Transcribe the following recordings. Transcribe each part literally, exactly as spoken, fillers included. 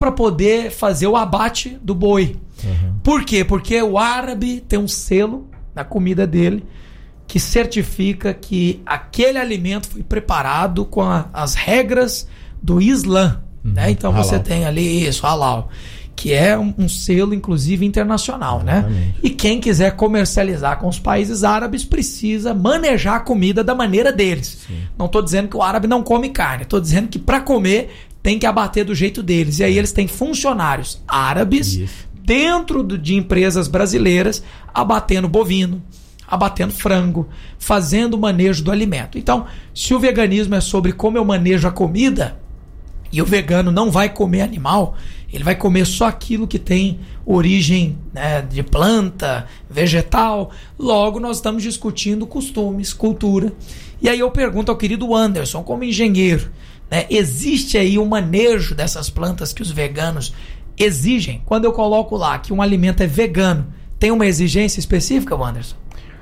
para poder fazer o abate do boi. Uhum. Por quê? Porque o árabe tem um selo na comida dele que certifica que aquele alimento foi preparado com a, as regras do Islã. Uhum. Né? Então halal. Você tem ali isso, halal, que é um, um selo, inclusive, internacional. Né? E quem quiser comercializar com os países árabes precisa manejar a comida da maneira deles. Sim. Não estou dizendo que o árabe não come carne, estou dizendo que para comer tem que abater do jeito deles. E aí eles têm funcionários árabes Isso. dentro do, de empresas brasileiras abatendo bovino, abatendo frango, fazendo o manejo do alimento. Então, se o veganismo é sobre como eu manejo a comida, e o vegano não vai comer animal, ele vai comer só aquilo que tem origem, né, de planta, vegetal, logo nós estamos discutindo costumes, cultura. E aí eu pergunto ao querido Anderson, como engenheiro, né, existe aí um manejo dessas plantas que os veganos exigem? Quando eu coloco lá que um alimento é vegano, tem uma exigência específica, Anderson?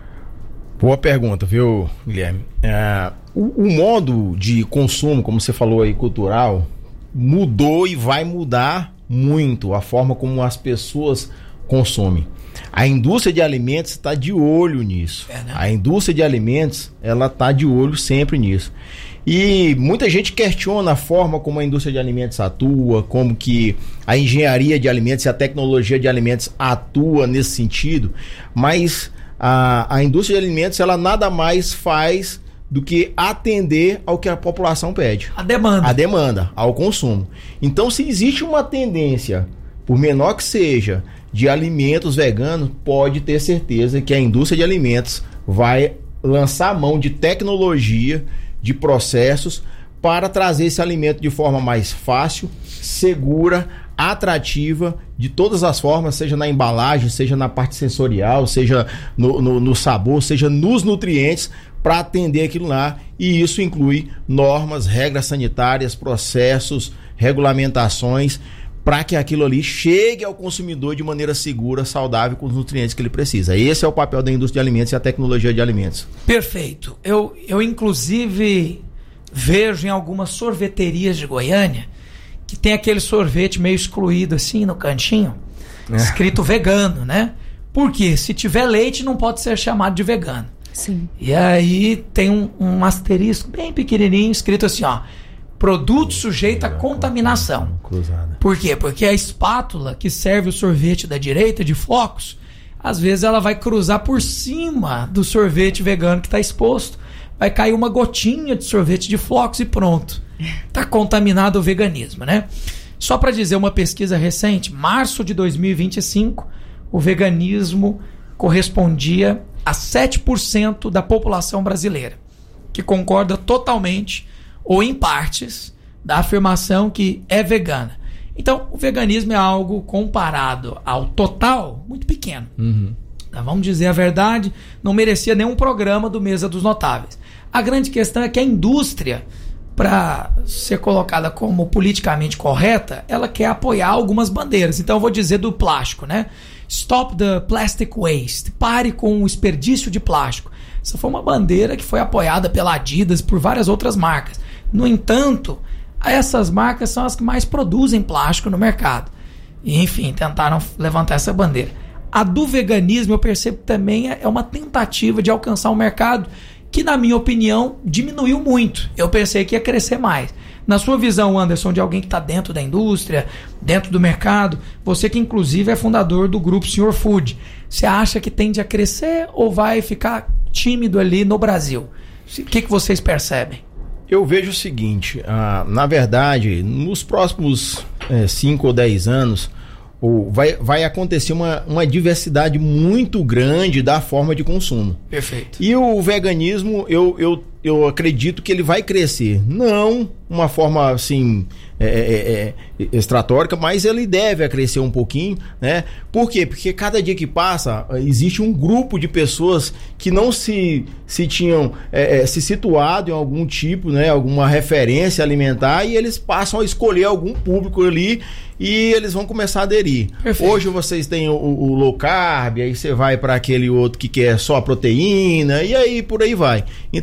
Boa pergunta, viu, Guilherme? É, o, o modo de consumo, como você falou aí, cultural, mudou e vai mudar muito a forma como as pessoas consomem. A indústria de alimentos está de olho nisso. É, né? A indústria de alimentos, ela está de olho sempre nisso. E muita gente questiona a forma como a indústria de alimentos atua, como que a engenharia de alimentos e a tecnologia de alimentos atua nesse sentido, mas a, a indústria de alimentos, ela nada mais faz do que atender ao que a população pede. A demanda. A demanda, ao consumo. Então, se existe uma tendência, por menor que seja, de alimentos veganos, pode ter certeza que a indústria de alimentos vai lançar mão de tecnologia, de processos, para trazer esse alimento de forma mais fácil, segura, atrativa, de todas as formas, seja na embalagem, seja na parte sensorial, seja no, no, no sabor, seja nos nutrientes, para atender aquilo lá. E isso inclui normas, regras sanitárias, processos, regulamentações, para que aquilo ali chegue ao consumidor de maneira segura, saudável, com os nutrientes que ele precisa. Esse é o papel da indústria de alimentos e a tecnologia de alimentos. Perfeito. Eu, eu inclusive, vejo em algumas sorveterias de Goiânia que tem aquele sorvete meio excluído assim no cantinho, é. escrito vegano, né? Porque se tiver leite não pode ser chamado de vegano. Sim. E aí tem um, um asterisco bem pequenininho escrito assim, ó: produto sujeito a contaminação. Cruzada. Por quê? Porque a espátula que serve o sorvete da direita de flocos, às vezes ela vai cruzar por cima do sorvete vegano que está exposto. Vai cair uma gotinha de sorvete de flocos e pronto. Está contaminado o veganismo, né? Só para dizer, uma pesquisa recente, março de dois mil e vinte e cinco, o veganismo correspondia a sete por cento da população brasileira, que concorda totalmente ou em partes da afirmação que é vegana. Então, o veganismo é algo comparado ao total muito pequeno. Uhum. Vamos dizer a verdade, não merecia nenhum programa do Mesa dos Notáveis. A grande questão é que a indústria, para ser colocada como politicamente correta, ela quer apoiar algumas bandeiras. Então eu vou dizer do plástico, né? Stop the plastic waste. Pare com o desperdício de plástico. Essa foi uma bandeira que foi apoiada pela Adidas, por várias outras marcas. No entanto, essas marcas são as que mais produzem plástico no mercado. E, enfim, tentaram levantar essa bandeira. A do veganismo, eu percebo que também é uma tentativa de alcançar um mercado que, na minha opinião, diminuiu muito. Eu pensei que ia crescer mais. Na sua visão, Anderson, de alguém que está dentro da indústria, dentro do mercado, você que inclusive é fundador do grupo Senhor Food, você acha que tende a crescer ou vai ficar tímido ali no Brasil? O que, que vocês percebem? Eu vejo o seguinte, ah, na verdade, nos próximos cinco ou dez anos, ou vai, vai acontecer uma, uma diversidade muito grande da forma de consumo. Perfeito. E o veganismo, eu, eu, eu acredito que ele vai crescer. Não uma forma assim é, é, é, estratórica, mas ele deve crescer um pouquinho, né? Por quê? Porque cada dia que passa, existe um grupo de pessoas que não se, se tinham é, é, se situado em algum tipo, né? Alguma referência alimentar, e eles passam a escolher algum público ali e eles vão começar a aderir. Perfeito. Hoje vocês têm o, o low carb, aí você vai para aquele outro que quer só a proteína, e aí por aí vai. Então eu acredito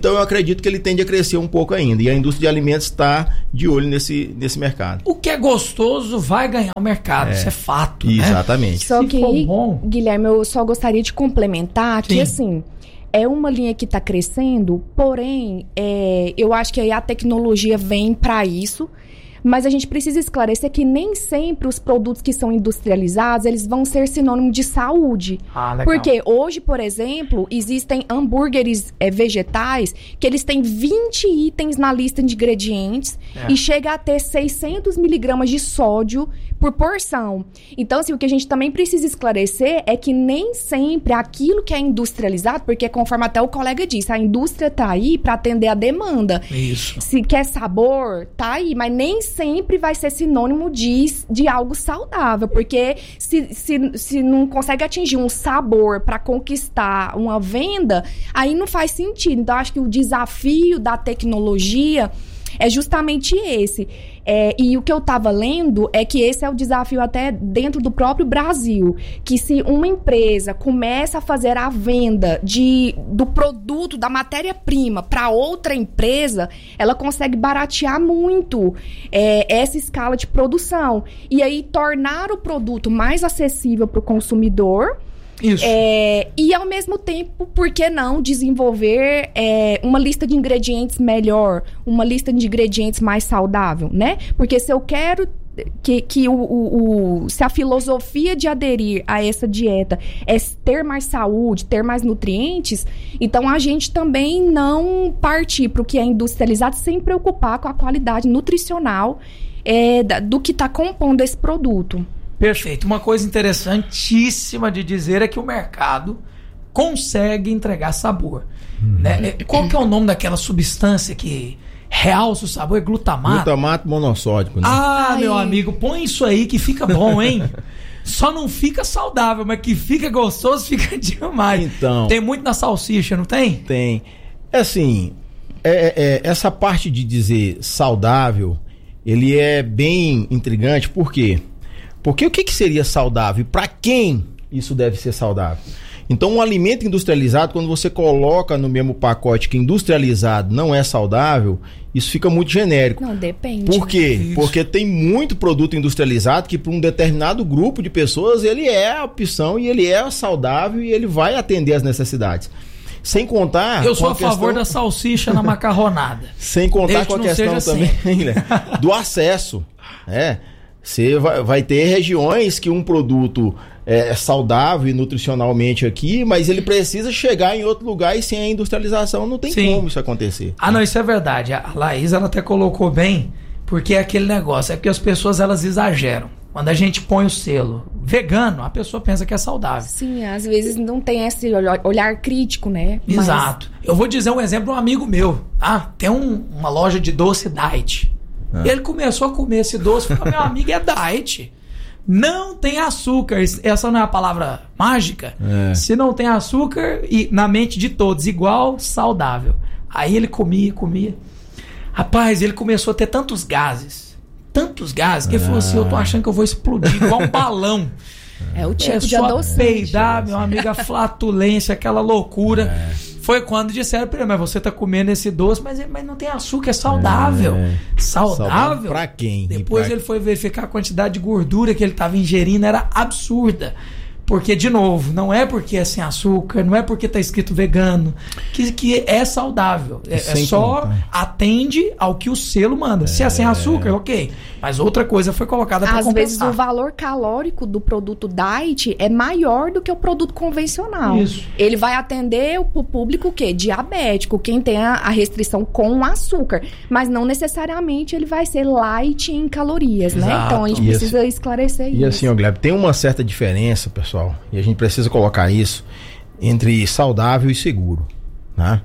acredito que ele tende a crescer um pouco ainda. E a indústria de alimentos está de olho nesse, nesse mercado. O que é gostoso vai ganhar o mercado, é, isso é fato. Exatamente. Né? Só que, bom... Guilherme, eu só gostaria de complementar Sim. que, assim, é uma linha que está crescendo, porém, é, eu acho que aí a tecnologia vem para isso. Mas a gente precisa esclarecer que nem sempre os produtos que são industrializados, eles vão ser sinônimo de saúde. Ah, legal. Porque hoje, por exemplo, existem hambúrgueres é, vegetais que eles têm vinte itens na lista de ingredientes é. e chega a ter seiscentos miligramas de sódio por porção. Então, assim, o que a gente também precisa esclarecer é que nem sempre aquilo que é industrializado, porque conforme até o colega disse, a indústria tá aí para atender a demanda. Isso. Se quer sabor, tá aí, mas nem sempre vai ser sinônimo de, de algo saudável, porque se, se, se não consegue atingir um sabor para conquistar uma venda, aí não faz sentido. Então, acho que o desafio da tecnologia é justamente esse. É, e o que eu estava lendo é que esse é o desafio até dentro do próprio Brasil, que se uma empresa começa a fazer a venda de, do produto, da matéria-prima para outra empresa, ela consegue baratear muito é, essa escala de produção. E aí tornar o produto mais acessível para o consumidor. Isso. É, e ao mesmo tempo, por que não desenvolver é, uma lista de ingredientes melhor, uma lista de ingredientes mais saudável, né? Porque se eu quero que, que o, o, o, se a filosofia de aderir a essa dieta é ter mais saúde, ter mais nutrientes, então a gente também não partir para o que é industrializado sem preocupar com a qualidade nutricional é, do que está compondo esse produto. Perfeito. Uma coisa interessantíssima de dizer é que o mercado consegue entregar sabor. Uhum. Né? Qual que é o nome daquela substância que realça o sabor? É glutamato? Glutamato monossódico, né? Ah, Ai. meu amigo, põe isso aí que fica bom, hein? Só não fica saudável, mas que fica gostoso, fica demais. Então, tem muito na salsicha, não tem? Tem. É assim, é, é, essa parte de dizer saudável, ele é bem intrigante, por quê? Porque o que, que seria saudável? Para quem isso deve ser saudável? Então, um alimento industrializado, quando você coloca no mesmo pacote que industrializado não é saudável, isso fica muito genérico. Não, depende. Por quê? Isso. Porque tem muito produto industrializado que para um determinado grupo de pessoas ele é a opção e ele é saudável e ele vai atender às necessidades. Sem contar... Eu sou a, a favor questão... da salsicha na macarronada. Sem contar Desde com a não questão também né, do acesso, né? Você vai, vai ter regiões que um produto é saudável e nutricionalmente aqui, mas ele precisa chegar em outro lugar e sem a industrialização não tem Sim. como isso acontecer. Ah, não, isso é verdade. A Laís, ela até colocou bem, porque é aquele negócio, é que as pessoas, elas exageram. Quando a gente põe o selo vegano, a pessoa pensa que é saudável. Sim, às vezes não tem esse olhar crítico, né? Exato. Mas... Eu vou dizer um exemplo de um amigo meu. Ah, tem um, uma loja de doce diet. Ah. Ele começou a comer esse doce e falou, meu amigo, é diet. Não tem açúcar. Essa não é a palavra mágica? É. Se não tem açúcar, e na mente de todos, igual, saudável. Aí ele comia, comia. Rapaz, ele começou a ter tantos gases. Tantos gases, que ele falou assim, eu tô achando que eu vou explodir igual um balão. É o tipo é de só adoçante. peidar, meu amigo, a flatulência, aquela loucura. É. Foi quando disseram pra ele, mas você tá comendo esse doce, mas, mas não tem açúcar, é saudável. É. Saudável? Saudável pra quem? Depois pra... ele foi verificar a quantidade de gordura que ele tava ingerindo, era absurda. Porque, de novo, não é porque é sem açúcar, não é porque tá escrito vegano, que, que é saudável. É, é só contar. Atende ao que o selo manda. É. Se é sem açúcar, ok. Mas outra coisa foi colocada para compensar. Às vezes o valor calórico do produto diet é maior do que o produto convencional. Isso. Ele vai atender o público o quê? Diabético, quem tem a, a restrição com açúcar. Mas não necessariamente ele vai ser light em calorias, Exato. Né? Então a gente e precisa assim, esclarecer e isso. E assim, ó, Gleb, tem uma certa diferença, pessoal, e a gente precisa colocar isso entre saudável e seguro, né?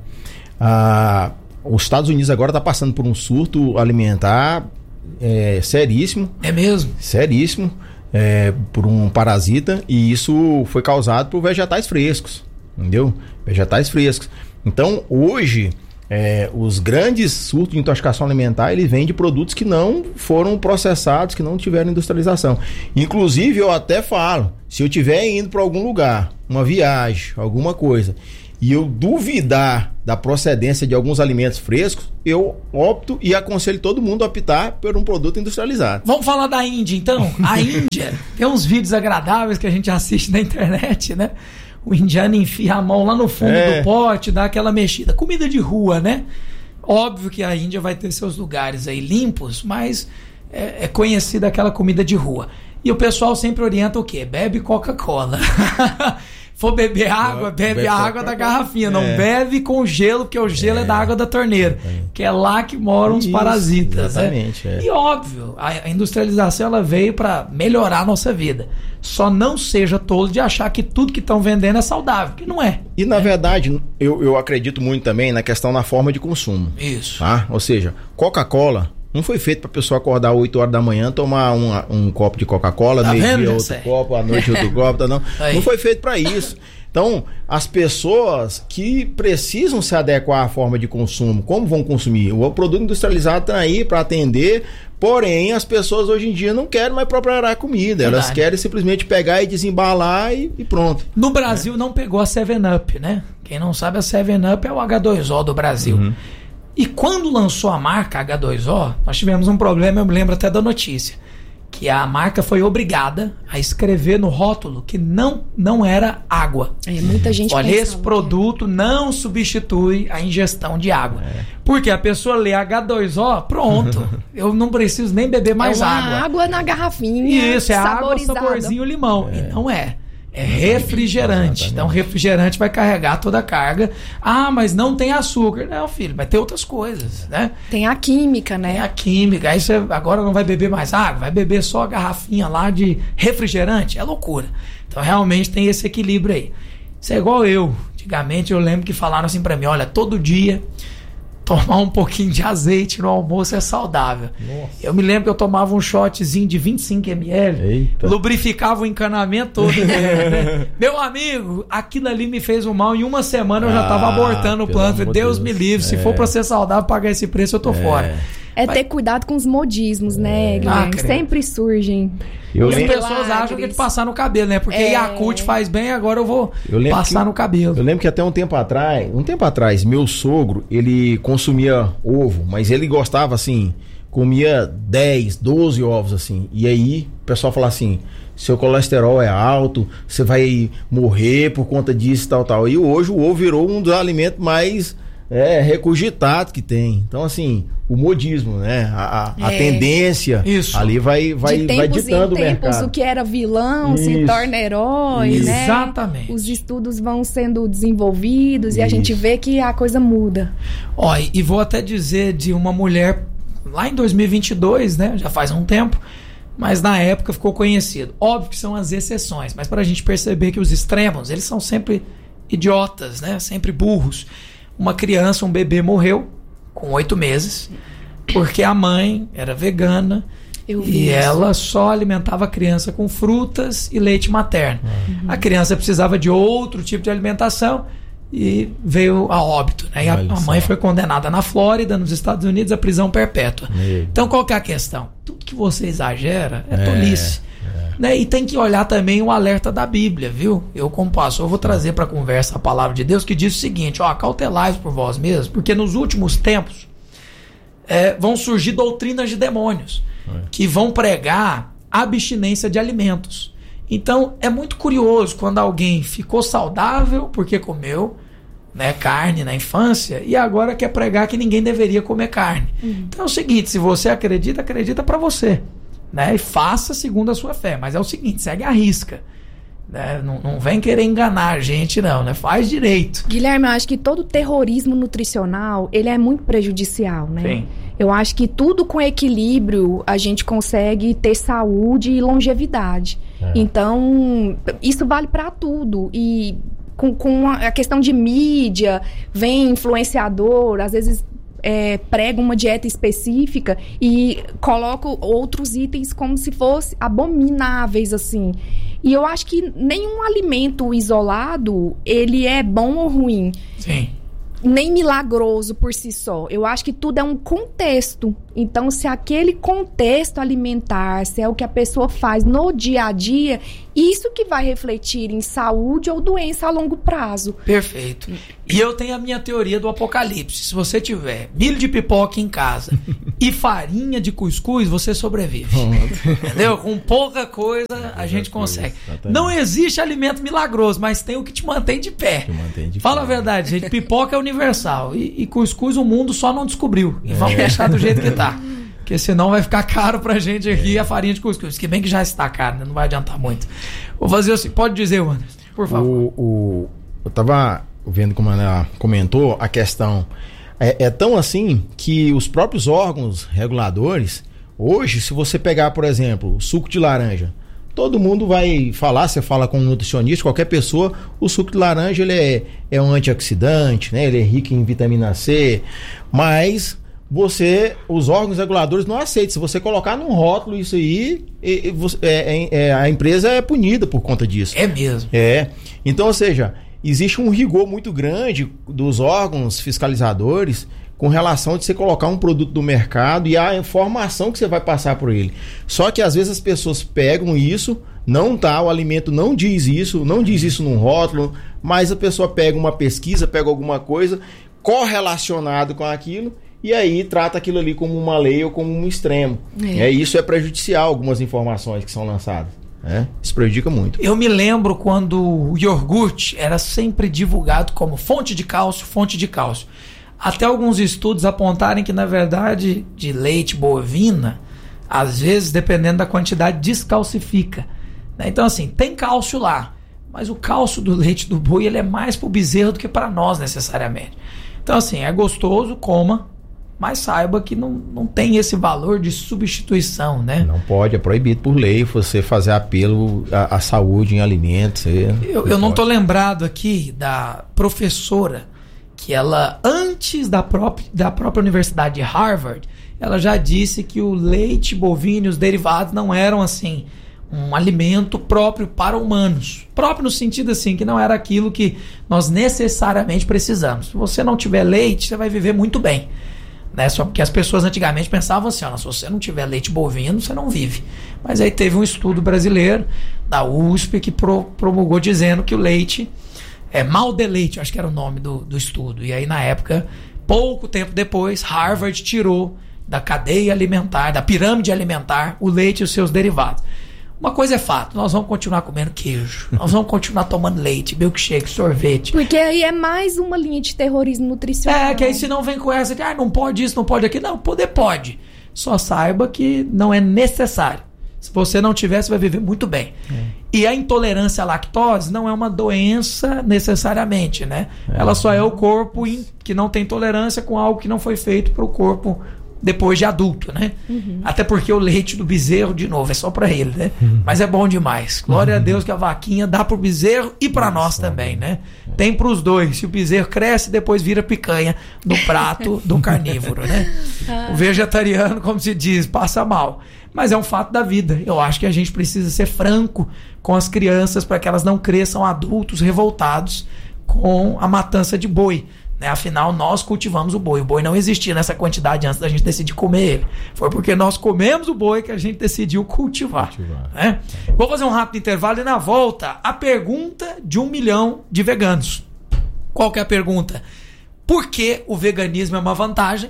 Ah, os Estados Unidos agora está passando por um surto alimentar é, seríssimo. É mesmo? Seríssimo, é, por um parasita, e isso foi causado por vegetais frescos, entendeu? Vegetais frescos. Então, hoje, é, os grandes surtos de intoxicação alimentar, eles vêm de produtos que não foram processados, que não tiveram industrialização. Inclusive, eu até falo, se eu estiver indo para algum lugar, uma viagem, alguma coisa, e eu duvidar da procedência de alguns alimentos frescos, eu opto e aconselho todo mundo a optar por um produto industrializado. Vamos falar da Índia, então? A Índia tem uns vídeos agradáveis que a gente assiste na internet, né? O indiano enfia a mão lá no fundo é. do pote, dá aquela mexida. Comida de rua, né? Óbvio que a Índia vai ter seus lugares aí limpos, mas é, é conhecida aquela comida de rua. E o pessoal sempre orienta o quê? Bebe Coca-Cola. For beber água, bebe, bebe a água da garrafinha. É. Não bebe com gelo, porque o gelo é, é da água da torneira. Exatamente. Que é lá que moram os parasitas. Exatamente. Né? É. E óbvio, a industrialização ela veio para melhorar a nossa vida. Só não seja tolo de achar que tudo que estão vendendo é saudável, que não é. E na é. verdade, eu, eu acredito muito também na questão da forma de consumo. Isso. Tá? Ou seja, Coca-Cola não foi feito para a pessoa acordar oito horas da manhã, tomar um, um copo de Coca-Cola, tá meio-dia vendo, outro sei. copo, à noite outro copo, tá, não. Aí. Não foi feito para isso. Então, as pessoas que precisam se adequar à forma de consumo, como vão consumir? O produto industrializado está aí para atender, porém, as pessoas hoje em dia não querem mais preparar comida. Verdade. Elas querem simplesmente pegar e desembalar e, e pronto. No Brasil é. não pegou a seven up, né? Quem não sabe, a seven up é o agá dois ó do Brasil. Uhum. E quando lançou a marca agá dois ó, nós tivemos um problema, eu me lembro até da notícia, que a marca foi obrigada a escrever no rótulo que não, não era água. É, muita gente Olha, esse produto que... não substitui a ingestão de água. É. Porque a pessoa lê agá dois ó, pronto, eu não preciso nem beber mais é uma água. água na garrafinha. Isso, é água, saborzinho limão. É. E não é. É refrigerante. Exatamente. Então, refrigerante vai carregar toda a carga. Ah, mas não tem açúcar. Não, filho, vai ter outras coisas, né? Tem a química, né? Tem a química. Aí você agora não vai beber mais água, vai beber só a garrafinha lá de refrigerante. É loucura. Então, realmente tem esse equilíbrio aí. Isso é igual eu. Antigamente, eu lembro que falaram assim pra mim, olha, todo dia tomar um pouquinho de azeite no almoço é saudável. Nossa. Eu me lembro que eu tomava um shotzinho de vinte e cinco mililitros, Eita. lubrificava o encanamento todo. né? Meu amigo, aquilo ali me fez um mal. Em uma semana eu já estava ah, abortando o plano. Deus, Deus me livre, é. se for para ser saudável, pagar esse preço, eu tô é. fora. É ter cuidado com os modismos, né, Guilherme? Ah, sempre surgem. Eu As lembro... pessoas acham que é de passar no cabelo, né? Porque é... Yakult faz bem, agora eu vou eu passar que... no cabelo. Eu lembro que até um tempo atrás, um tempo atrás, meu sogro, ele consumia ovo, mas ele gostava, assim, comia dez, doze ovos, assim. E aí, o pessoal fala assim, seu colesterol é alto, você vai morrer por conta disso e tal, tal. E hoje o ovo virou um dos alimentos mais... É, recogitado que tem. Então, assim, o modismo, né? A, a, é. a tendência Isso. ali vai, vai, de vai ditando em tempos, o mercado. O que era vilão Isso. se torna herói, Isso. né? Exatamente. Os estudos vão sendo desenvolvidos Isso. e a gente vê que a coisa muda. Ó, e vou até dizer de uma mulher lá em dois mil e vinte e dois, né? Já faz um tempo, mas na época ficou conhecido. Óbvio que são as exceções, mas pra gente perceber que os extremos, eles são sempre idiotas, né? Sempre burros. Uma criança, um bebê morreu com oito meses porque a mãe era vegana Eu e isso. ela só alimentava a criança com frutas e leite materno. Uhum. A criança precisava de outro tipo de alimentação e veio a óbito. Né? E a, a mãe foi condenada na Flórida, nos Estados Unidos, à prisão perpétua. Meu. Então qual que é a questão? Tudo que você exagera é, é. tolice. Né? E tem que olhar também o alerta da Bíblia, viu? Eu, como pastor, vou trazer para a conversa a palavra de Deus que diz o seguinte, ó, cautelai por vós mesmos, porque nos últimos tempos é, vão surgir doutrinas de demônios é. que vão pregar abstinência de alimentos. Então, é muito curioso quando alguém ficou saudável porque comeu, né, carne na infância e agora quer pregar que ninguém deveria comer carne. Uhum. Então é o seguinte, se você acredita, acredita para você. Né, e faça segundo a sua fé, mas é o seguinte, segue a risca, né, não, não vem querer enganar a gente não, né, faz direito. Guilherme, eu acho que todo terrorismo nutricional, ele é muito prejudicial, né? Sim. Eu acho que tudo com equilíbrio a gente consegue ter saúde e longevidade. É. Então, isso vale para tudo e com, com a questão de mídia, vem influenciador, às vezes É, prega uma dieta específica e coloca outros itens como se fossem abomináveis, assim. E eu acho que nenhum alimento isolado, ele é bom ou ruim. Sim. Nem milagroso por si só. Eu acho que tudo é um contexto. Então, se aquele contexto alimentar, se é o que a pessoa faz no dia a dia, isso que vai refletir em saúde ou doença a longo prazo. Perfeito. E eu tenho a minha teoria do apocalipse. Se você tiver milho de pipoca em casa e farinha de cuscuz, você sobrevive. Entendeu? Com pouca coisa a gente consegue. Não existe alimento milagroso, mas tem o que te mantém de pé. Te mantém de Fala pé. a verdade, gente. Pipoca é universal. E, e cuscuz o mundo só não descobriu. E vamos deixar do jeito que tá. Porque senão vai ficar caro pra gente aqui a farinha de cuscuz. Que bem que já está caro, né? Não vai adiantar muito. Vou fazer assim. Pode dizer, Anderson, por favor. O, o, eu tava vendo como ela comentou a questão. É, é tão assim que os próprios órgãos reguladores, hoje, se você pegar, por exemplo, o suco de laranja, todo mundo vai falar, você fala com um nutricionista, qualquer pessoa, o suco de laranja ele é, é um antioxidante, né? Ele é rico em vitamina C, mas você, os órgãos reguladores não aceitam. Se você colocar num rótulo isso aí, e, e, você, é, é, a empresa é punida por conta disso. É mesmo. É. Então, ou seja, existe um rigor muito grande dos órgãos fiscalizadores com relação de você colocar um produto do mercado e a informação que você vai passar por ele. Só que às vezes as pessoas pegam isso, não tá, o alimento não diz isso, não diz isso num rótulo, mas a pessoa pega uma pesquisa, pega alguma coisa correlacionado com aquilo e aí trata aquilo ali como uma lei ou como um extremo. É. É, isso é prejudicial, algumas informações que são lançadas. É, isso prejudica muito. Eu me lembro quando o iogurte era sempre divulgado como fonte de cálcio, fonte de cálcio. Até alguns estudos apontarem que, na verdade, de leite bovina, às vezes, dependendo da quantidade, descalcifica. Né? Então, assim, tem cálcio lá, mas o cálcio do leite do boi ele é mais para o bezerro do que para nós, necessariamente. Então, assim, é gostoso, coma, mas saiba que não, não tem esse valor de substituição, né? Não pode, é proibido por lei você fazer apelo à, à saúde em alimentos. Você, eu eu não estou lembrado aqui da professora que ela, antes da própria, da própria Universidade de Harvard, ela já disse que o leite bovino e os derivados não eram, assim, um alimento próprio para humanos. Próprio no sentido, assim, que não era aquilo que nós necessariamente precisamos. Se você não tiver leite, você vai viver muito bem. Né? Só porque as pessoas antigamente pensavam assim, ó, se você não tiver leite bovino, você não vive. Mas aí teve um estudo brasileiro da U S P que pro, promulgou dizendo que o leite é mal de leite, acho que era o nome do, do estudo. E aí na época, pouco tempo depois, Harvard tirou da cadeia alimentar, da pirâmide alimentar, o leite e os seus derivados. Uma coisa é fato, nós vamos continuar comendo queijo, nós vamos continuar tomando leite, milkshake, sorvete. Porque aí é mais uma linha de terrorismo nutricional. É, que aí se não vem com essa de, ah, não pode isso, não pode aquilo. Não, poder pode. Só saiba que não é necessário. Se você não tiver, você vai viver muito bem. É. E a intolerância à lactose não é uma doença necessariamente, né? É. Ela só é o corpo que não tem tolerância com algo que não foi feito para o corpo depois de adulto, né? Uhum. Até porque o leite do bezerro, de novo, é só para ele, né? Uhum. Mas é bom demais. Glória uhum. a Deus que a vaquinha dá pro bezerro e para nós também, né? É. Tem pros dois. Se o bezerro cresce, depois vira picanha no prato do carnívoro, né? Ah. O vegetariano, como se diz, passa mal. Mas é um fato da vida. Eu acho que a gente precisa ser franco com as crianças para que elas não cresçam adultos revoltados com a matança de boi. Né? Afinal, nós cultivamos o boi. O boi não existia nessa quantidade antes da gente decidir comer ele. Foi porque nós comemos o boi que a gente decidiu cultivar. cultivar. Né? Vou fazer um rápido intervalo e na volta, a pergunta de um milhão de veganos. Qual que é a pergunta? Por que o veganismo é uma vantagem?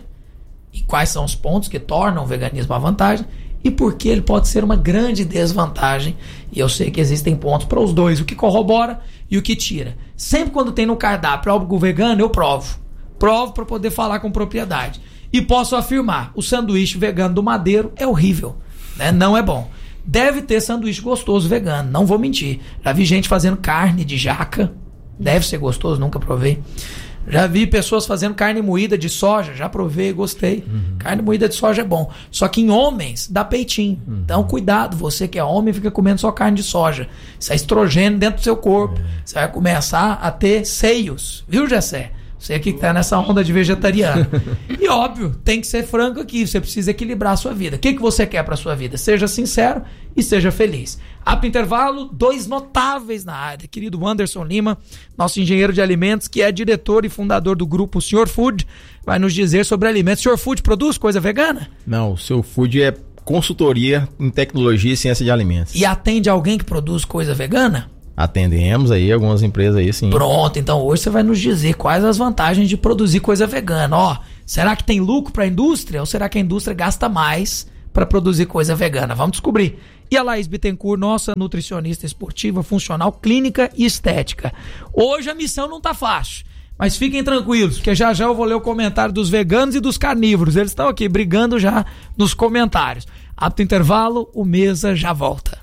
E quais são os pontos que tornam o veganismo uma vantagem? E por que ele pode ser uma grande desvantagem? E eu sei que existem pontos para os dois, o que corrobora e o que tira. Sempre quando tem no cardápio algo vegano, eu provo. Provo para poder falar com propriedade. E posso afirmar, o sanduíche vegano do Madeiro é horrível, né? Não é bom. Deve ter sanduíche gostoso vegano, não vou mentir. Já vi gente fazendo carne de jaca, deve ser gostoso, nunca provei. Já vi pessoas fazendo carne moída de soja, já provei, gostei. Uhum. Carne moída de soja é bom. Só que em homens dá peitinho. Uhum. Então cuidado, você que é homem fica comendo só carne de soja. Isso é estrogênio dentro do seu corpo. Uhum. Você vai começar a ter seios, viu, Jessé? Você aqui que tá nessa onda de vegetariano. E óbvio, tem que ser franco aqui. Você precisa equilibrar a sua vida. O que, que você quer pra sua vida? Seja sincero e seja feliz. Apto intervalo, dois notáveis na área. Querido Anderson Lima, nosso engenheiro de alimentos, que é diretor e fundador do grupo Senhor Food, vai nos dizer sobre alimentos. Senhor Food produz coisa vegana? Não, o Senhor Food é consultoria em tecnologia e ciência de alimentos. E atende alguém que produz coisa vegana? Atendemos aí algumas empresas aí, sim. Pronto, então hoje você vai nos dizer quais as vantagens de produzir coisa vegana. Ó, será que tem lucro para a indústria ou será que a indústria gasta mais para produzir coisa vegana? Vamos descobrir. E a Laís Bittencourt, nossa nutricionista esportiva, funcional, clínica e estética. Hoje a missão não tá fácil, mas fiquem tranquilos, porque já já eu vou ler o comentário dos veganos e dos carnívoros. Eles estão aqui brigando já nos comentários. Apto intervalo, o Mesa já volta.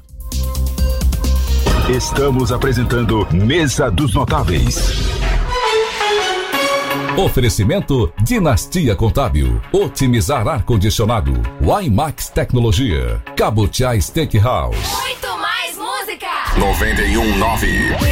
Estamos apresentando Mesa dos Notáveis. Oferecimento Dinastia Contábil, Otimizar Ar-Condicionado, Wimax Tecnologia, Cabutiá Steakhouse. Muito mais música! noventa e um ponto nove.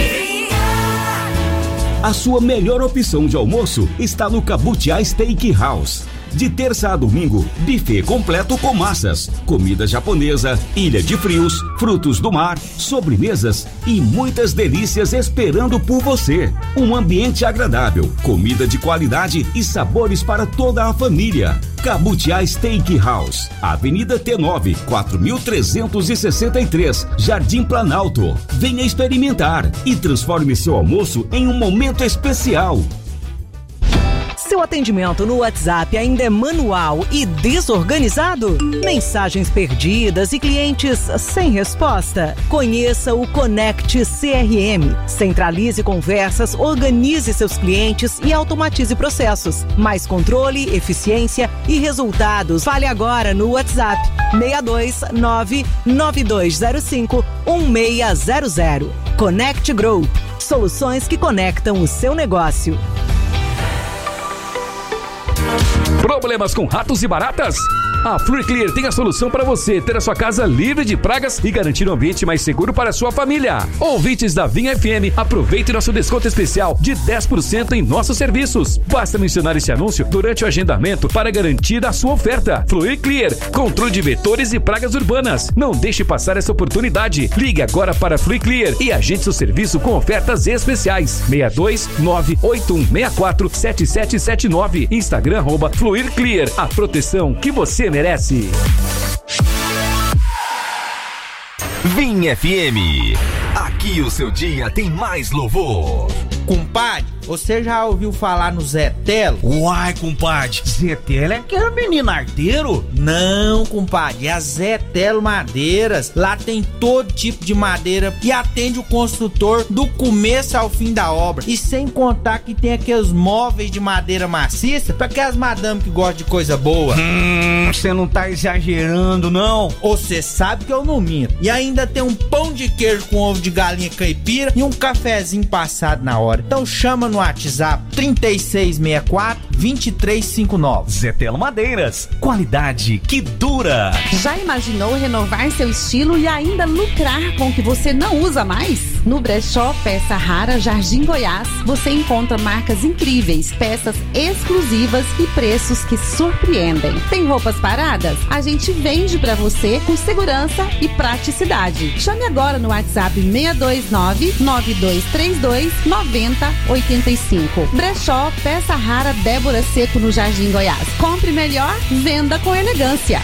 A sua melhor opção de almoço está no Cabutiá Steakhouse. De terça a domingo, buffet completo com massas, comida japonesa, ilha de frios, frutos do mar, sobremesas e muitas delícias esperando por você. Um ambiente agradável, comida de qualidade e sabores para toda a família. Cabutiá Steakhouse, Avenida T nove, quatro mil trezentos e sessenta e três, Jardim Planalto. Venha experimentar e transforme seu almoço em um momento especial. Seu atendimento no WhatsApp ainda é manual e desorganizado? Mensagens perdidas e clientes sem resposta? Conheça o Connect C R M. Centralize conversas, organize seus clientes e automatize processos. Mais controle, eficiência e resultados. Fale agora no WhatsApp seis dois nove nove dois zero cinco um seis zero zero. Connect Group. Soluções que conectam o seu negócio. Problemas com ratos e baratas? A Free Clear tem a solução para você ter a sua casa livre de pragas e garantir um ambiente mais seguro para a sua família. Ouvintes da Vinha F M, aproveite nosso desconto especial de dez por cento em nossos serviços. Basta mencionar esse anúncio durante o agendamento para garantir a sua oferta. Free Clear, controle de vetores e pragas urbanas. Não deixe passar essa oportunidade. Ligue agora para Free Clear e agende seu serviço com ofertas especiais. seis dois nove oito um seis quatro sete sete sete nove. Instagram arroba Fluir Clear. A proteção que você merece. Vinha F M. Aqui o seu dia tem mais louvor. Compadre, você já ouviu falar no Zé Telo? Uai, compadre, Zé Telo é aquele menino arteiro? Não, compadre, é a Zé Telo Madeiras. Lá tem todo tipo de madeira e atende o construtor do começo ao fim da obra. E sem contar que tem aqueles móveis de madeira maciça para aquelas madames que gostam de coisa boa. Hum, você não tá exagerando, não? Você sabe que eu não minto. E ainda tem um pão de queijo com ovo de galinha caipira e um cafezinho passado na hora. Então chama no WhatsApp trinta e seis sessenta e quatro, vinte e três cinquenta e nove. Zé Telo Madeiras, qualidade que dura. Já imaginou renovar seu estilo e ainda lucrar com o que você não usa mais? No Brechó Peça Rara Jardim Goiás, você encontra marcas incríveis, peças exclusivas e preços que surpreendem. Tem roupas paradas? A gente vende pra você com segurança e praticidade. Chame agora no WhatsApp seis dois nove nove dois três dois nove zero oito cinco. Brechó Peça Rara Débora Seco no Jardim Goiás. Compre melhor, venda com elegância.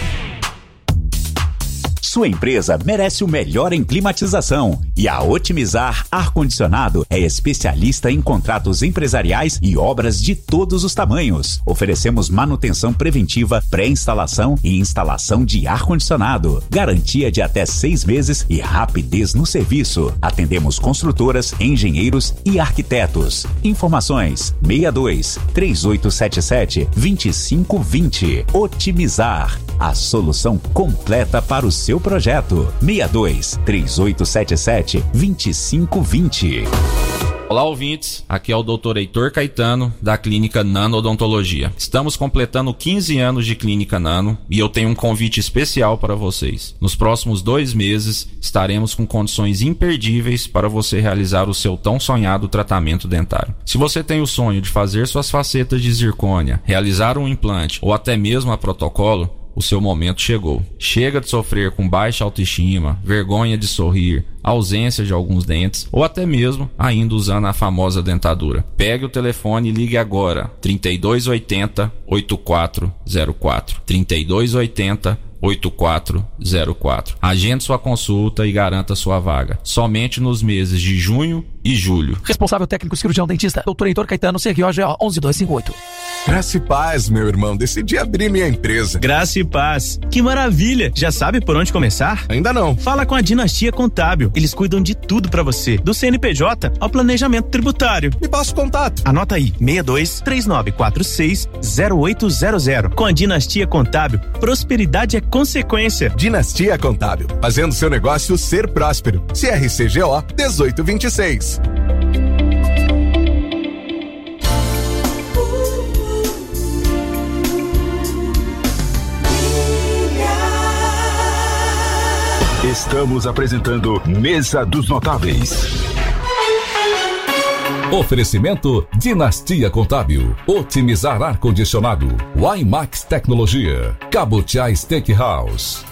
Sua empresa merece o melhor em climatização e a Otimizar Ar-Condicionado é especialista em contratos empresariais e obras de todos os tamanhos. Oferecemos manutenção preventiva, pré-instalação e instalação de ar-condicionado. Garantia de até seis meses e rapidez no serviço. Atendemos construtoras, engenheiros e arquitetos. Informações seis dois três oito sete sete dois cinco dois zero. Otimizar, a solução completa para o seu projeto. seis dois três oito sete sete dois cinco dois zero. Olá, ouvintes. Aqui é o doutor Heitor Caetano, da Clínica Nano Odontologia. Estamos completando quinze anos de Clínica Nano e eu tenho um convite especial para vocês. Nos próximos dois meses, estaremos com condições imperdíveis para você realizar o seu tão sonhado tratamento dentário. Se você tem o sonho de fazer suas facetas de zircônia, realizar um implante ou até mesmo a protocolo, o seu momento chegou. Chega de sofrer com baixa autoestima, vergonha de sorrir, ausência de alguns dentes ou até mesmo ainda usando a famosa dentadura. Pegue o telefone e ligue agora. trinta e dois oitenta, oitenta e quatro zero quatro. trinta e dois oitenta, oitenta e quatro zero quatro. Agende sua consulta e garanta sua vaga. Somente nos meses de junho e julho. Responsável técnico cirurgião dentista, doutor Heitor Caetano, C R O G O um um dois cinco oito. Graça e paz, meu irmão. Decidi abrir minha empresa. Graça e paz. Que maravilha. Já sabe por onde começar? Ainda não. Fala com a Dinastia Contábil. Eles cuidam de tudo pra você, do C N P J ao planejamento tributário. Me passa o contato. Anota aí, seis dois três nove quatro seis zero oito zero zero. Com a Dinastia Contábil, prosperidade é consequência. Dinastia Contábil, fazendo seu negócio ser próspero. C R C G O dezoito vinte e seis. Estamos apresentando Mesa dos Notáveis. Oferecimento Dinastia Contábil, otimizar ar-condicionado, Wimax Tecnologia, Cabutiá Steakhouse.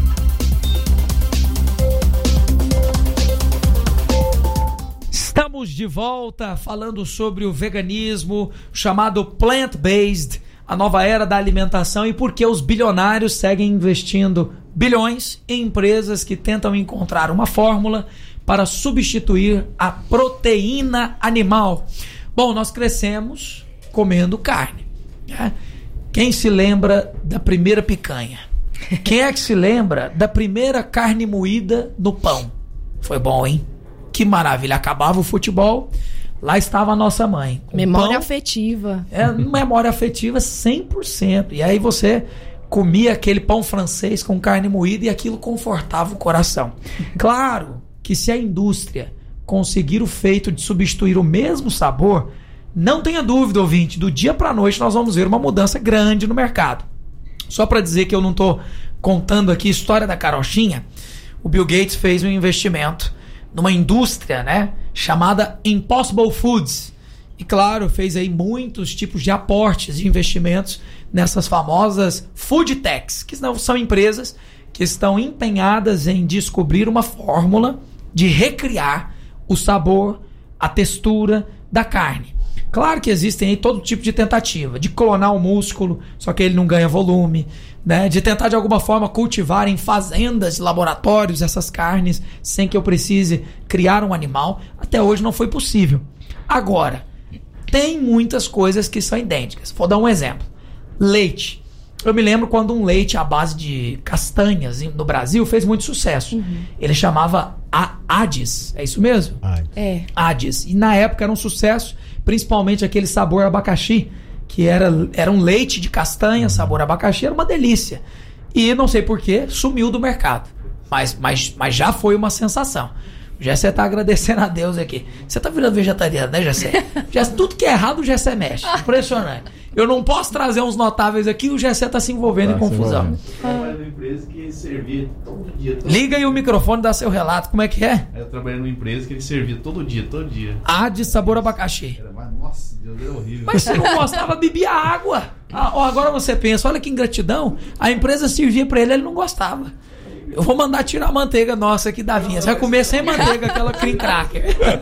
Estamos de volta falando sobre o veganismo, chamado plant-based, a nova era da alimentação e por que os bilionários seguem investindo bilhões em empresas que tentam encontrar uma fórmula para substituir a proteína animal. Bom, nós crescemos comendo carne, né? Quem se lembra da primeira picanha? Quem é que se lembra da primeira carne moída no pão? Foi bom, hein? Que maravilha. Acabava o futebol, lá estava a nossa mãe. Memória pão, afetiva. É, memória afetiva cem por cento. E aí você comia aquele pão francês com carne moída e aquilo confortava o coração. Claro que se a indústria conseguir o feito de substituir o mesmo sabor, não tenha dúvida, ouvinte, do dia para a noite nós vamos ver uma mudança grande no mercado. Só para dizer que eu não estou contando aqui a história da carochinha, o Bill Gates fez um investimento numa indústria, né, chamada Impossible Foods. E claro, fez aí muitos tipos de aportes de investimentos nessas famosas food techs, que são empresas que estão empenhadas em descobrir uma fórmula de recriar o sabor, a textura da carne. Claro que existem aí todo tipo de tentativa, de clonar o músculo, só que ele não ganha volume, né? De tentar de alguma forma cultivar em fazendas, laboratórios essas carnes, sem que eu precise criar um animal. Até hoje não foi possível. Agora, tem muitas coisas que são idênticas. Vou dar um exemplo. Leite. Eu me lembro quando um leite à base de castanhas no Brasil fez muito sucesso. Uhum. Ele chamava a Hades. É isso mesmo? Hades. É. Hades. E na época era um sucesso, principalmente aquele sabor abacaxi, que era, era um leite de castanha, sabor abacaxi, era uma delícia. E não sei porquê, sumiu do mercado. Mas, mas, mas já foi uma sensação. O Gessé tá agradecendo a Deus aqui. Você tá virando vegetariano, né, Gessé? Gessé, tudo que é errado o Gessé mexe. Impressionante. Eu não posso trazer uns notáveis aqui, o Gessé tá se envolvendo tá, em confusão. Eu trabalho numa empresa que servia todo dia. Todo Liga aí o microfone, dá seu relato. Como é que é? Eu trabalhei numa empresa que ele servia todo dia, todo dia. Ah, de sabor abacaxi. Era, mas, nossa, Deus, era horrível. Mas você não gostava, bebia água. Ah, ó, agora você pensa, olha que ingratidão. A empresa servia pra ele, ele não gostava. Eu vou mandar tirar a manteiga nossa aqui da vinha. Você vai comer sem manteiga, aquela cream cracker.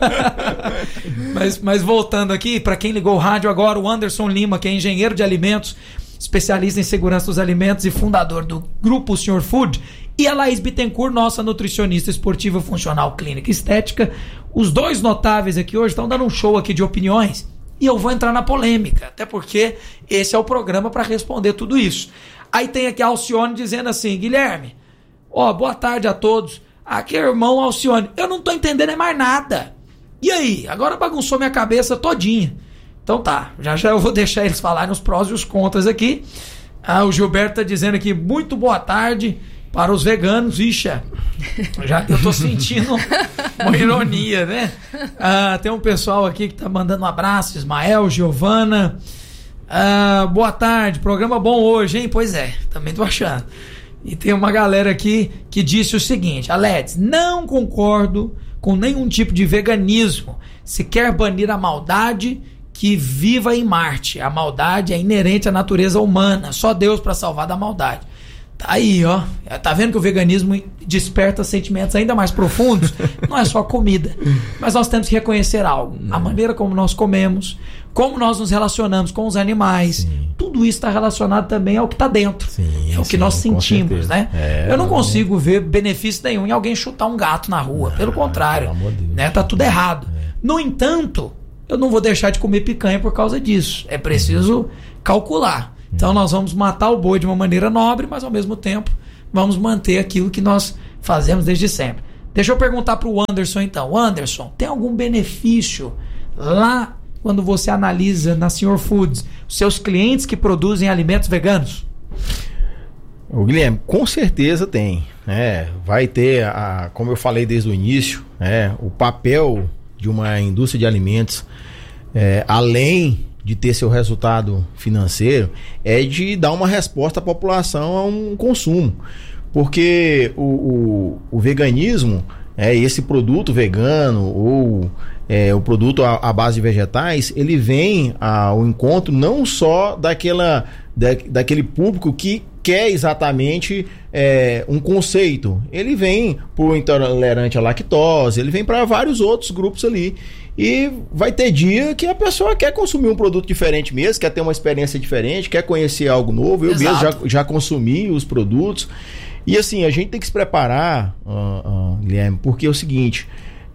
mas, mas voltando aqui, para quem ligou o rádio agora, o Anderson Lima, que é engenheiro de alimentos, especialista em segurança dos alimentos e fundador do Grupo Senhor Food, e a Laís Bittencourt, nossa nutricionista esportiva funcional clínica estética. Os dois notáveis aqui hoje estão dando um show aqui de opiniões e eu vou entrar na polêmica, até porque esse é o programa para responder tudo isso. Aí tem aqui a Alcione dizendo assim: Guilherme, ó, oh, boa tarde a todos. Aqui é o irmão Alcione. Eu não tô entendendo é mais nada. E aí? Agora bagunçou minha cabeça todinha. Então tá, já já eu vou deixar eles falarem os prós e os contras aqui. Ah, o Gilberto tá dizendo aqui, muito boa tarde. para os veganos, ixa, já eu tô sentindo uma ironia, né? Ah, tem um pessoal aqui que tá mandando um abraço, Ismael, Giovana. Ah, boa tarde, programa bom hoje, hein? Pois é, também tô achando. E tem uma galera aqui que disse o seguinte: Alex, não concordo com nenhum tipo de veganismo. Se quer banir a maldade, que viva em Marte. A maldade é inerente à natureza humana. Só Deus para salvar da maldade. Tá aí, ó. Tá vendo que o veganismo desperta sentimentos ainda mais profundos? Não é só comida. Mas nós temos que reconhecer algo. A maneira como nós comemos, como nós nos relacionamos com os animais, sim, tudo isso está relacionado também ao que está dentro. Sim, é o que sim, nós sentimos, né? É, eu não consigo ver benefício nenhum em alguém chutar um gato na rua. Não, pelo contrário, pelo né? Tá tudo errado. É. No entanto, eu não vou deixar de comer picanha por causa disso. É preciso uhum. calcular. Então nós vamos matar o boi de uma maneira nobre, mas ao mesmo tempo vamos manter aquilo que nós fazemos desde sempre. Deixa eu perguntar para o Anderson então. Anderson, tem algum benefício lá quando você analisa na Senhor Foods os seus clientes que produzem alimentos veganos? O Guilherme, com certeza tem. Né? Vai ter, a, como eu falei desde o início, né? O papel de uma indústria de alimentos, é, além de ter seu resultado financeiro, é de dar uma resposta à população a um consumo. Porque o, o, o veganismo, é, esse produto vegano ou é, o produto à, à base de vegetais, ele vem ao encontro não só daquela, da, daquele público que quer exatamente é, um conceito. Ele vem para o intolerante à lactose, ele vem para vários outros grupos ali. E vai ter dia que a pessoa quer consumir um produto diferente mesmo, quer ter uma experiência diferente, quer conhecer algo novo. Eu Exato. mesmo já, já consumi os produtos. E assim, a gente tem que se preparar, uh, uh, Guilherme, porque é o seguinte,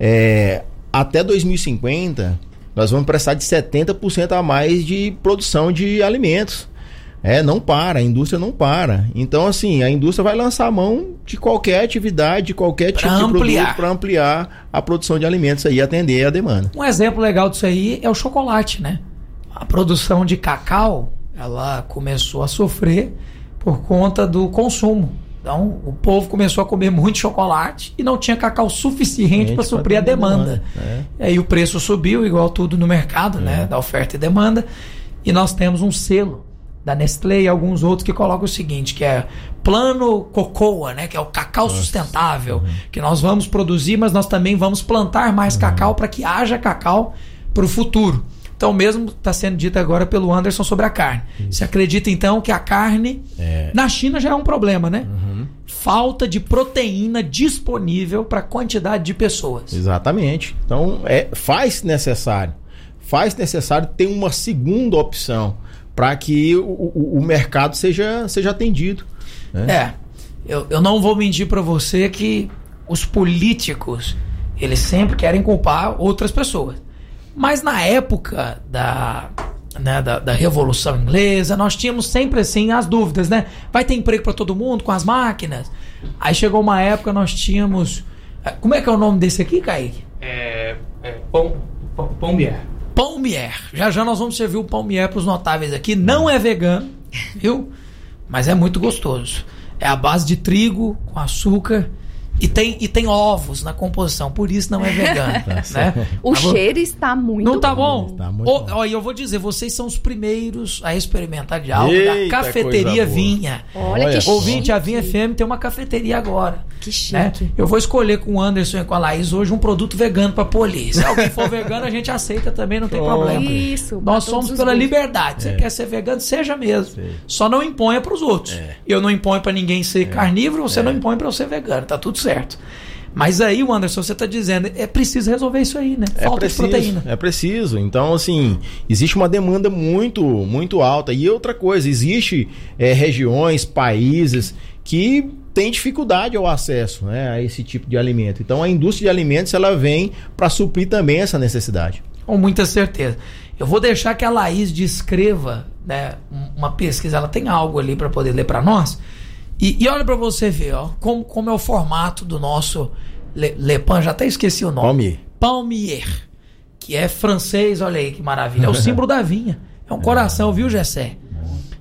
é, até dois mil e cinquenta nós vamos precisar de setenta por cento a mais de produção de alimentos. É, não para, a indústria não para. Então, assim, a indústria vai lançar a mão de qualquer atividade, de qualquer tipo de produto para ampliar a produção de alimentos aí, atender a demanda. Um exemplo legal disso aí é o chocolate, né? A produção de cacau, ela começou a sofrer por conta do consumo. Então, o povo começou a comer muito chocolate e não tinha cacau suficiente para suprir a demanda. demanda. É. Aí o preço subiu, igual tudo no mercado, é. né? Da oferta e demanda. E nós temos um selo da Nestlé e alguns outros que colocam o seguinte, que é Plano Cocoa, né, que é o cacau Nossa. sustentável, uhum. que nós vamos produzir, mas nós também vamos plantar mais uhum. cacau para que haja cacau para o futuro. Então, mesmo está sendo dito agora pelo Anderson sobre a carne. Isso. Você acredita, então, que a carne... É. Na China já é um problema, né? Uhum. Falta de proteína disponível para a quantidade de pessoas. Exatamente. Então, é, faz necessário. Faz necessário ter uma segunda opção para que o, o, o mercado seja, seja atendido. Né? É. Eu, eu não vou mentir para você que os políticos, eles sempre querem culpar outras pessoas. Mas na época da, né, da, da Revolução Inglesa, nós tínhamos sempre assim as dúvidas, né? Vai ter emprego para todo mundo com as máquinas? Aí chegou uma época, nós tínhamos... Como é que é o nome desse aqui, Kaique? É... é pão, pão, pão mier. Pão mier. Já já nós vamos servir o pão mier para os notáveis aqui. Não é vegano, viu? Mas é muito gostoso. É a base de trigo com açúcar. E tem, e tem ovos na composição, por isso não é vegano. né? O tá cheiro está muito Não tá bom? bom. Está muito o, bom. Ó, eu vou dizer, vocês são os primeiros a experimentar de algo da Cafeteria Vinha. Olha, Olha que Ouvinte, chique. A Vinha F M tem uma cafeteria agora. Que chique. Né? Eu vou escolher com o Anderson e com a Laís hoje um produto vegano para polir. Se alguém for vegano, a gente aceita também, não tem oh, problema. Isso. Nós somos pela liberdade. Você É. quer ser vegano, seja mesmo. Sim. Só não imponha para os outros. É. Eu não imponho para ninguém ser É. carnívoro, você É. não impõe para eu ser vegano. Tá tudo certo. Mas aí, o Anderson, você está dizendo, é preciso resolver isso aí, né? Falta é preciso, de proteína. É preciso. Então, assim, existe uma demanda muito, muito alta. E outra coisa, existe é, regiões, países que têm dificuldade ao acesso, né, a esse tipo de alimento. Então, a indústria de alimentos, ela vem para suprir também essa necessidade. Com muita certeza. Eu vou deixar que a Laís descreva, né, uma pesquisa. Ela tem algo ali para poder ler para nós. E, e olha para você ver, ó, como, como é o formato do nosso Le, Le Pan, já até esqueci o nome. Palmier. Palmier, que é francês, olha aí que maravilha. É o símbolo da vinha. É um coração, viu, Gessé?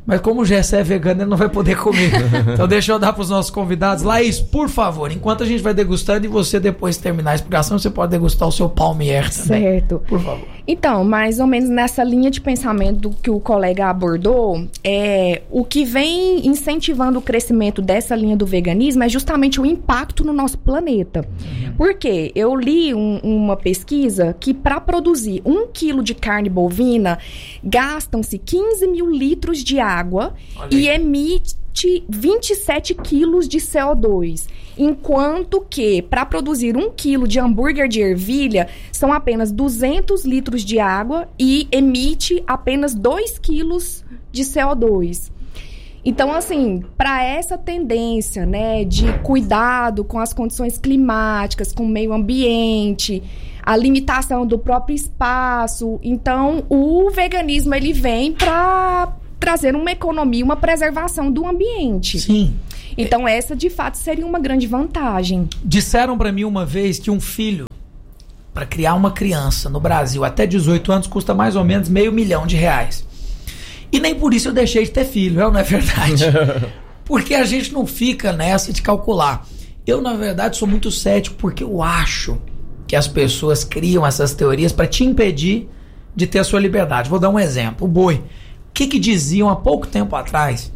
Mas como o Gessé é vegano, ele não vai poder comer. Então deixa eu dar para os nossos convidados. Laís, por favor, enquanto a gente vai degustando e você depois terminar a explicação, você pode degustar o seu Palmier também. Certo. Por favor. Então, mais ou menos nessa linha de pensamento que o colega abordou, é, o que vem incentivando o crescimento dessa linha do veganismo é justamente o impacto no nosso planeta. Uhum. Por quê? Eu li um, uma pesquisa que para produzir um quilo de carne bovina, gastam-se quinze mil litros de água e emite vinte e sete quilos de C O dois. Enquanto que, para produzir um quilo de hambúrguer de ervilha, são apenas duzentos litros de água e emite apenas dois quilos de C O dois. Então, assim, para essa tendência, né, de cuidado com as condições climáticas, com o meio ambiente, a limitação do próprio espaço, então o veganismo ele vem para trazer uma economia, uma preservação do ambiente. Sim. Então essa, de fato, seria uma grande vantagem. Disseram para mim uma vez que um filho, para criar uma criança no Brasil até dezoito anos, custa mais ou menos meio milhão de reais. E nem por isso eu deixei de ter filho, não é verdade? Porque a gente não fica nessa de calcular. Eu, na verdade, sou muito cético porque eu acho que as pessoas criam essas teorias para te impedir de ter a sua liberdade. Vou dar um exemplo. O boi. O que que diziam há pouco tempo atrás?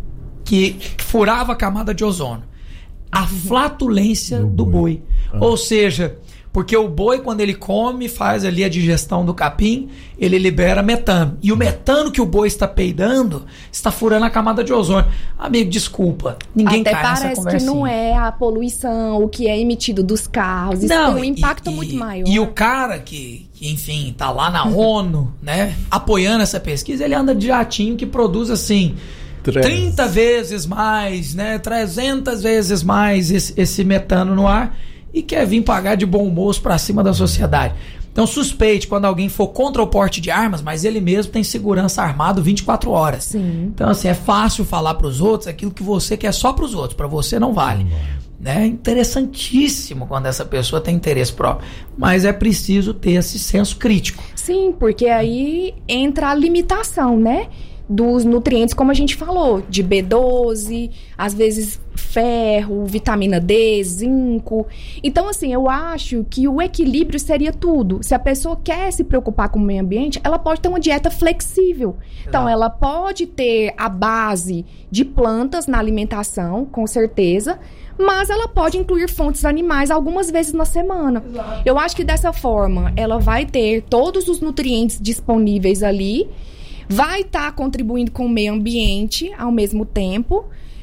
Que furava a camada de ozônio. A flatulência do boi. Ah. Ou seja, porque o boi, quando ele come, faz ali a digestão do capim, ele libera metano. E o metano que o boi está peidando está furando a camada de ozônio. Amigo, desculpa. Ninguém Até cai nessa parece conversinha. que não é a poluição, o que é emitido dos carros. Isso Não, tem um impacto e, muito maior. E o cara que, que, enfim, tá lá na ONU, né, apoiando essa pesquisa, ele anda de jatinho que produz, assim, trinta vezes mais, né, trezentas vezes mais esse, esse metano no ar e quer vir pagar de bom moço pra cima da sociedade. Então suspeite quando alguém for contra o porte de armas, mas ele mesmo tem segurança armado vinte e quatro horas. Sim. Então, assim, é fácil falar pros outros aquilo que você quer só pros outros, pra você não vale. É interessantíssimo quando essa pessoa tem interesse próprio, mas é preciso ter esse senso crítico. Sim, porque aí entra a limitação, né? Dos nutrientes, como a gente falou, de B doze, às vezes ferro, vitamina D, zinco. Então, assim, eu acho que o equilíbrio seria tudo. Se a pessoa quer se preocupar com o meio ambiente, ela pode ter uma dieta flexível. Exato. Então, ela pode ter a base de plantas na alimentação, com certeza, mas ela pode incluir fontes animais algumas vezes na semana. Exato. Eu acho que dessa forma, ela vai ter todos os nutrientes disponíveis ali, vai estar tá contribuindo com o meio ambiente ao mesmo tempo,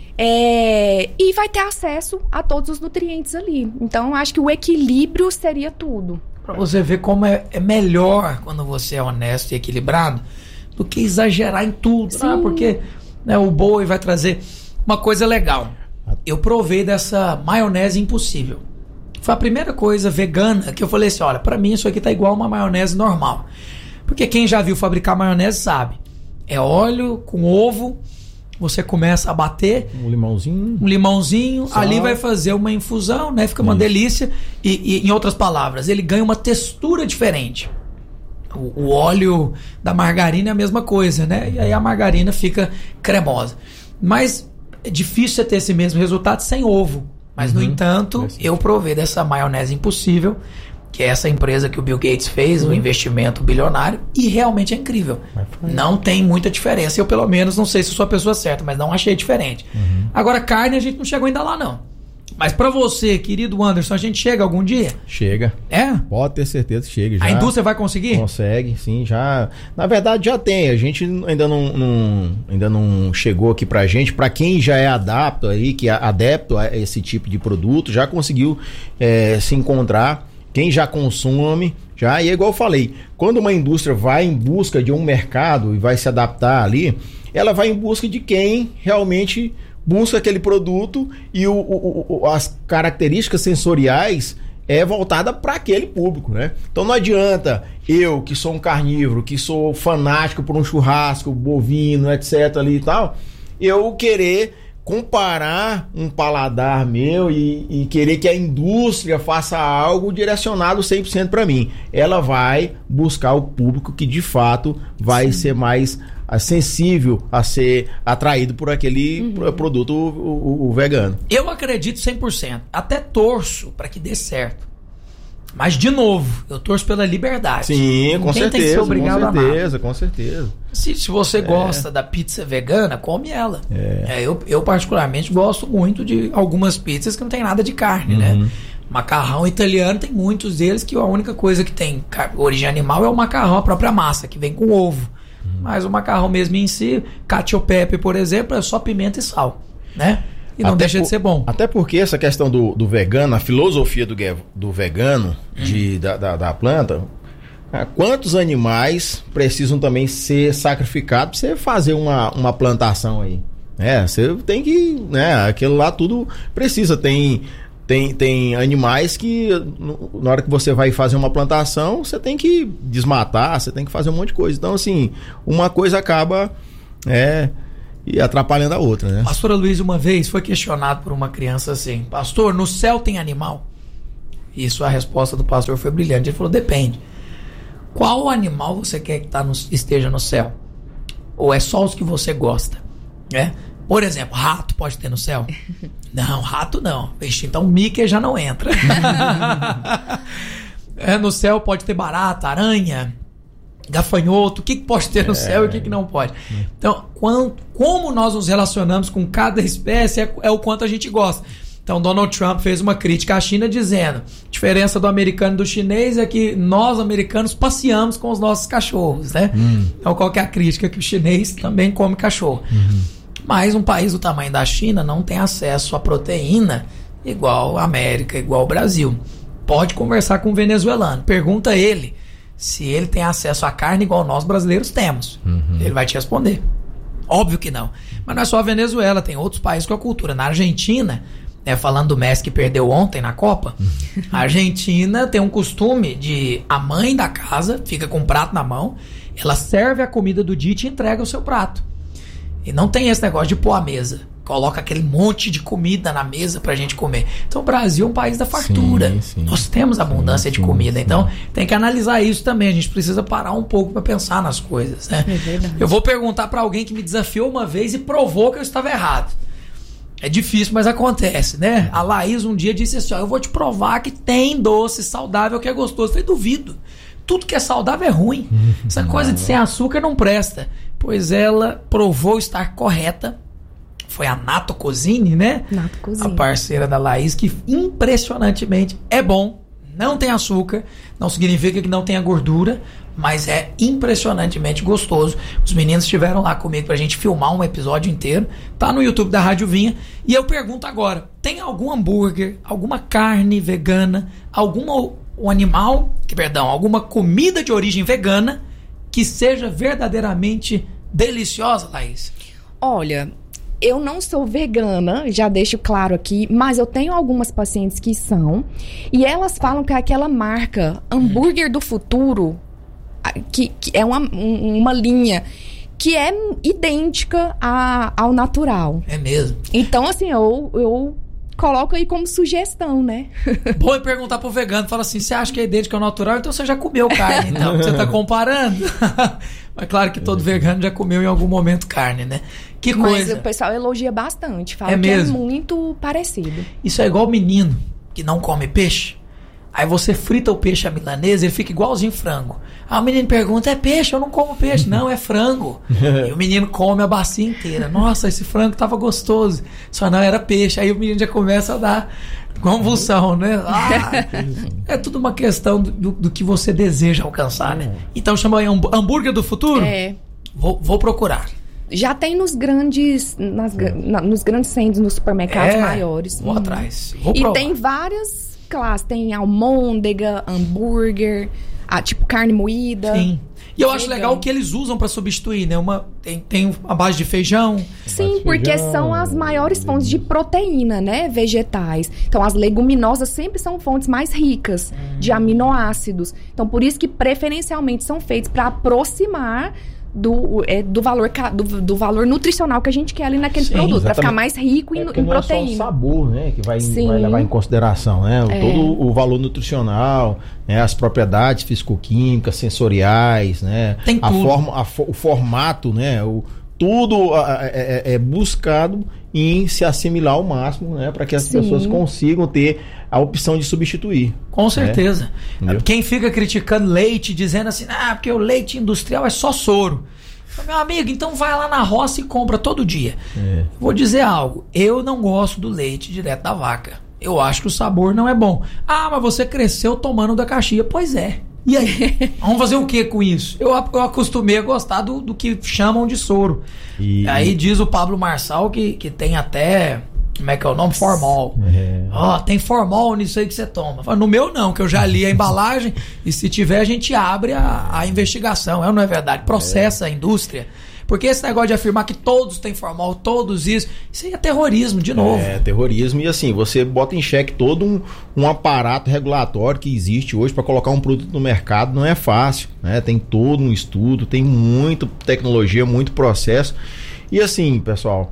é, e vai ter acesso a todos os nutrientes ali. Então, acho que o equilíbrio seria tudo. Para você ver como é, é melhor quando você é honesto e equilibrado do que exagerar em tudo. Né? Porque, né, o boi vai trazer uma coisa legal. Eu provei dessa maionese impossível. Foi a primeira coisa vegana que eu falei assim, olha, para mim isso aqui tá igual uma maionese normal. Porque quem já viu fabricar maionese sabe. É óleo com ovo, você começa a bater. Um limãozinho. Um limãozinho, sal. Ali vai fazer uma infusão, né? Fica uma Isso. delícia. E, e, em outras palavras, ele ganha uma textura diferente. O, o óleo da margarina é a mesma coisa, né? E aí a margarina fica cremosa. Mas é difícil você ter esse mesmo resultado sem ovo. Mas, uhum. no entanto, eu provei dessa maionese impossível, que é essa empresa que o Bill Gates fez, um investimento bilionário, e realmente é incrível. Não tem muita diferença. Eu, pelo menos, não sei se sou a pessoa certa, mas não achei diferente. Uhum. Agora, carne, a gente não chegou ainda lá, não. Mas pra você, querido Anderson, a gente chega algum dia? Chega. É? Pode ter certeza que chega. Já a indústria vai conseguir? Consegue, sim. Já. Na verdade, já tem. A gente ainda não, não, ainda não chegou aqui pra gente. Pra quem já é adapto aí, que é adepto a esse tipo de produto, já conseguiu é, se encontrar. Quem já consome, já, e é igual eu falei, quando uma indústria vai em busca de um mercado e vai se adaptar ali, ela vai em busca de quem realmente busca aquele produto e o, o, o, as características sensoriais é voltada para aquele público, né? Então não adianta eu, que sou um carnívoro, que sou fanático por um churrasco bovino, etc ali e tal, eu querer comparar um paladar meu e, e querer que a indústria faça algo direcionado cem por cento para mim. Ela vai buscar o público que de fato vai Sim. ser mais uh, sensível a ser atraído por aquele uhum. produto o, o, o vegano. Eu acredito cem por cento. Até torço para que dê certo. Mas, de novo, eu torço pela liberdade. Sim, com Ninguém certeza, tem que ser obrigado com certeza, a nada. com certeza. Se, se você É. gosta da pizza vegana, come ela. É. É, eu, eu, particularmente, gosto muito de algumas pizzas que não tem nada de carne, Uhum. né? Macarrão italiano, tem muitos deles que a única coisa que tem car- origem animal é o macarrão, a própria massa, que vem com ovo. Uhum. Mas o macarrão mesmo em si, cacio e pepe, por exemplo, é só pimenta e sal, né? E não Até deixa de por- ser bom. Até porque essa questão do, do vegano, a filosofia do, gue- do vegano, de, da, da, da planta, ah, quantos animais precisam também ser sacrificados pra você fazer uma, uma plantação aí? É, você tem que, né, aquilo lá tudo precisa, tem... Tem, tem animais que, no- na hora que você vai fazer uma plantação, você tem que desmatar, você tem que fazer um monte de coisa. Então, assim, uma coisa acaba é, e atrapalhando a outra, né? Pastora Luiz, uma vez, foi questionado por uma criança assim: pastor, no céu tem animal? Isso, a resposta do pastor foi brilhante. Ele falou: depende. Qual animal você quer que tá no, esteja no céu? Ou é só os que você gosta? Né? Por exemplo, rato pode ter no céu? Não, rato não. Vixe, então Mickey já não entra. É, no céu pode ter barata, aranha, gafanhoto. O que, que pode ter no É. céu e o que, que não pode? Então, quanto, como nós nos relacionamos com cada espécie é, é o quanto a gente gosta. Então, Donald Trump fez uma crítica à China dizendo: a diferença do americano e do chinês é que nós, americanos, passeamos com os nossos cachorros, né? Hum. Então, qual que é a crítica? Que o chinês também come cachorro. Mas um país do tamanho da China não tem acesso à proteína igual a América, igual o Brasil. Pode conversar com o venezuelano. Pergunta a ele se ele tem acesso à carne igual nós brasileiros temos. Ele vai te responder. Óbvio que não. Mas não é só a Venezuela, tem outros países com a cultura. Na Argentina, né, falando do Messi que perdeu ontem na Copa, a Argentina tem um costume de a mãe da casa fica com um prato na mão, ela serve a comida do dia e te entrega o seu prato. E não tem esse negócio de pôr a mesa. Coloca aquele monte de comida na mesa pra gente comer. Então o Brasil é um país da fartura. Sim, sim. Nós temos abundância Sim, de sim, comida. sim. Então tem que analisar isso também. A gente precisa parar um pouco pra pensar nas coisas, né? É verdade. Eu vou perguntar pra alguém que me desafiou uma vez e provou que eu estava errado. É difícil, mas acontece, né? A Laís um dia disse assim: ó, eu vou te provar que tem doce saudável que é gostoso. Eu falei: duvido. Tudo que é saudável é ruim. Essa coisa de sem açúcar não presta. Pois ela provou estar correta. Foi a Nato Cozini, né? Nato Cozini. A parceira da Laís, que impressionantemente é bom. Não tem açúcar. Não significa que não tenha gordura, mas é impressionantemente gostoso. Os meninos estiveram lá comigo pra gente filmar um episódio inteiro. Tá no YouTube da Rádio Vinha. E eu pergunto agora: tem algum hambúrguer, alguma carne vegana, algum um animal, que perdão, alguma comida de origem vegana que seja verdadeiramente deliciosa, Laís? Olha, eu não sou vegana, já deixo claro aqui, mas eu tenho algumas pacientes que são, e elas falam que aquela marca Hambúrguer do Futuro, a- que, que é uma, um- uma linha que é idêntica a- ao natural. É mesmo. Então, assim, eu, eu coloco aí como sugestão, né? Bom é perguntar pro vegano, fala assim: você acha que é idêntico ao natural? Então você já comeu carne, então. Você tá comparando? Mas claro que todo vegano já comeu em algum momento carne, né? Que Mas coisa. o pessoal elogia bastante, fala É que mesmo? é muito parecido. Isso é igual menino que não come peixe. Aí você frita o peixe à milanesa, ele fica igualzinho frango. Aí o menino pergunta: é peixe? Eu não como peixe. Não, é frango. E o menino come a bacia inteira. Nossa, esse frango tava gostoso. Só não era peixe. Aí o menino já começa a dar convulsão, né? Ah, é tudo uma questão do, do, do que você deseja alcançar, né? Então chama aí hambú- hambúrguer do futuro? É. Vou, vou procurar. Já tem nos grandes, nas gra- na- nos grandes centros, nos supermercados É, maiores. vou Uhum. atrás. Vou e provar. tem várias classes. Tem almôndega, hambúrguer, ah, tipo carne moída. Sim. E eu acho Legal. legal o que eles usam pra substituir, né? Uma, tem, tem a base de feijão. Sim, porque são as maiores fontes de proteína, né? Vegetais. Então, as leguminosas sempre são fontes mais ricas de aminoácidos. Então, por isso que preferencialmente são feitos para aproximar do, é, do, valor, do, do valor nutricional que a gente quer ali naquele Sim, produto, para ficar mais rico é em, em não proteína. É só o sabor, né, que vai, vai levar em consideração, né? É. Todo o valor nutricional, né, as propriedades fisicoquímicas, sensoriais, né? Tem a tudo. forma, a, o formato, né? O, tudo é, é, é buscado em se assimilar ao máximo, né, para que as Sim. pessoas consigam ter a opção de substituir. Com certeza. Né? Quem fica criticando leite, dizendo assim, ah, porque o leite industrial é só soro. Meu amigo, então vai lá na roça e compra todo dia. É. Vou dizer algo, eu não gosto do leite direto da vaca. Eu acho que o sabor não é bom. Ah, mas você cresceu tomando da caixinha. Pois é. E aí? Vamos fazer o que com isso? Eu, eu acostumei a gostar do, do que chamam de soro. E... Aí diz o Pablo Marçal que, que tem até... Como é que é o nome? Formol. É. Ó, tem formol nisso aí que você toma. No meu não, que eu já li a embalagem. E se tiver, a gente abre a, a investigação. É ou não é verdade? Processa é. a indústria. Porque esse negócio de afirmar que todos têm formol, todos isso, isso aí é terrorismo, de novo. É, terrorismo. E assim, você bota em xeque todo um, um aparato regulatório que existe hoje para colocar um produto no mercado. Não é fácil, né? Tem todo um estudo, tem muita tecnologia, muito processo. E assim, pessoal,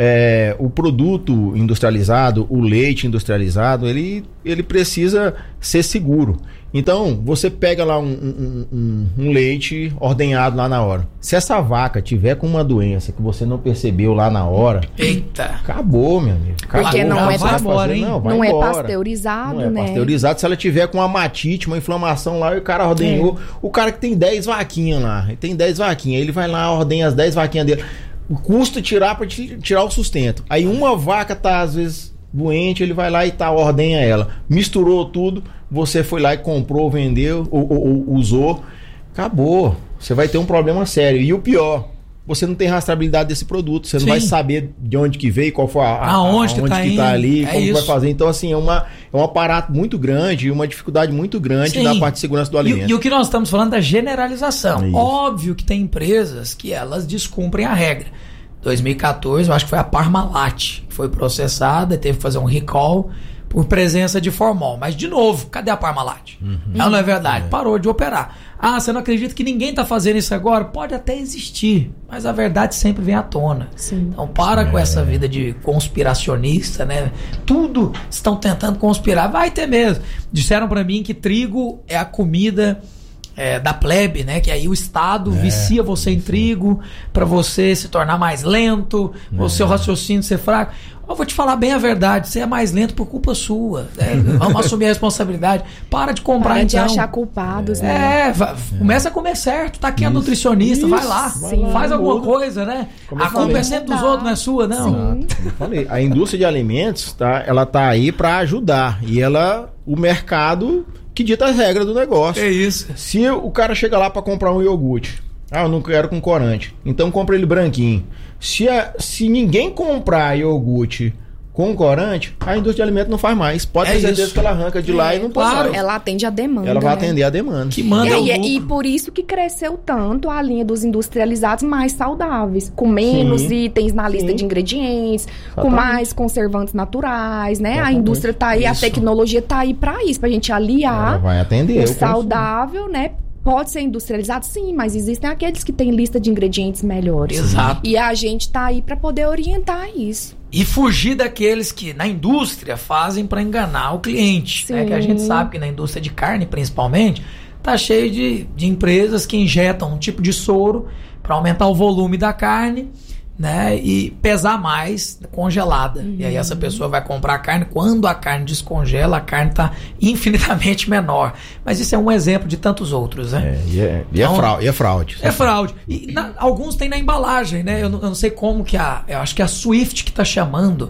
é, o produto industrializado, o leite industrializado, ele, ele precisa ser seguro. Então, você pega lá um, um, um, um leite ordenhado lá na hora. Se essa vaca tiver com uma doença que você não percebeu lá na hora... Eita! Acabou, meu amigo. Acabou. Porque não, não é, vai embora, fazer, não, vai não é embora. pasteurizado, não é né? pasteurizado. Se ela tiver com uma matite, uma inflamação lá, e o cara ordenhou... É. O cara que tem dez vaquinhas lá, ele tem dez vaquinhas, ele vai lá, ordenha as dez vaquinhas dele. O custo tirar para tirar o sustento. Aí uma vaca tá, às vezes, doente, ele vai lá e tá, ordenha ela. Misturou tudo, você foi lá e comprou, vendeu, ou, ou, ou usou. Acabou. Você vai ter um problema sério. E o pior, você não tem rastreabilidade desse produto. Você não Sim. vai saber de onde que veio, qual foi a, a, aonde, aonde tá, que tá ali, é como isso. vai fazer. Então, assim, é, uma, é um aparato muito grande e uma dificuldade muito grande Sim. da parte de segurança do alimento. E, e o que nós estamos falando é generalização. É Óbvio que tem empresas que elas descumprem a regra. dois mil e catorze, eu acho que foi a Parmalat que foi processada e teve que fazer um recall por presença de formol. Mas, de novo, cadê a Parmalat? Uhum. Ela não é verdade, é. parou de operar. Ah, você não acredita que ninguém está fazendo isso agora? Pode até existir, mas a verdade sempre vem à tona. Sim. Então para é. com essa vida de conspiracionista, né? Tudo estão tentando conspirar, vai ter mesmo. Disseram para mim que trigo é a comida... É, da plebe, né? Que aí o Estado é, vicia você em trigo para você se tornar mais lento, é. o seu raciocínio ser fraco. Eu vou te falar bem a verdade, você é mais lento por culpa sua. É, vamos assumir a responsabilidade. Para de comprar, Para então. de achar culpados, é, né? É, vai, começa a comer certo, tá aqui Isso. a nutricionista, Isso. vai lá, Sim. faz alguma coisa, né? Como a culpa é sempre dos outros, não é sua, não. Sim. Como eu falei, a indústria de alimentos, tá, ela tá aí para ajudar. E ela, o mercado... que dita as regras do negócio. É isso. Se o cara chega lá para comprar um iogurte, ah, eu não quero com corante, então compra ele branquinho. Se, a, se ninguém comprar iogurte com corante, a indústria de alimentos não faz mais. Pode é ter certeza que ela arranca de é, lá e não pode claro, mais. Ela atende a demanda. Ela vai né? atender a demanda. Que manda é, o e, e por isso que cresceu tanto a linha dos industrializados mais saudáveis, com menos Sim. itens na lista Sim. de ingredientes, Exatamente. com mais conservantes naturais, né? Exatamente. A indústria tá aí, isso. a tecnologia tá aí para isso, pra gente aliar ela vai atender o saudável, consumo. né? Pode ser industrializado, sim, mas existem aqueles que têm lista de ingredientes melhores. Exato. E a gente tá aí para poder orientar isso. E fugir daqueles que na indústria fazem para enganar o cliente. Né? Que a gente sabe que na indústria de carne, principalmente, tá cheio de, de empresas que injetam um tipo de soro para aumentar o volume da carne, né, e pesar mais congelada. Uhum. E aí essa pessoa vai comprar a carne, quando a carne descongela, a carne está infinitamente menor. Mas isso é um exemplo de tantos outros, né? É, e, é, e, então, é fraude, e é fraude. É fraude. E na, alguns tem na embalagem, né? Eu não, eu não sei como que a... Eu acho que a Swift que está chamando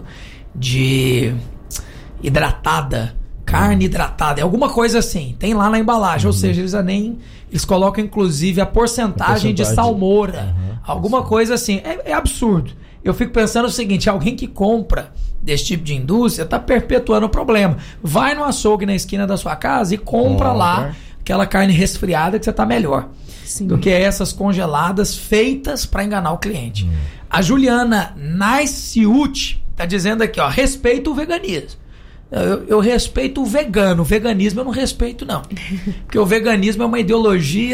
de hidratada, carne hidratada, é alguma coisa assim. Tem lá na embalagem, uhum. ou seja, eles nem... Eles colocam, inclusive, a porcentagem, a porcentagem de salmoura. Uhum. Alguma coisa assim. É, é absurdo. Eu fico pensando o seguinte, alguém que compra desse tipo de indústria está perpetuando o problema. Vai no açougue na esquina da sua casa e compra oh, lá aquela carne resfriada que você está melhor. Sim. Do que essas congeladas feitas para enganar o cliente. Hum. A Juliana Naisiuti está dizendo aqui, ó, respeita o veganismo. Eu, eu respeito o vegano, o veganismo eu não respeito não, porque o veganismo é uma ideologia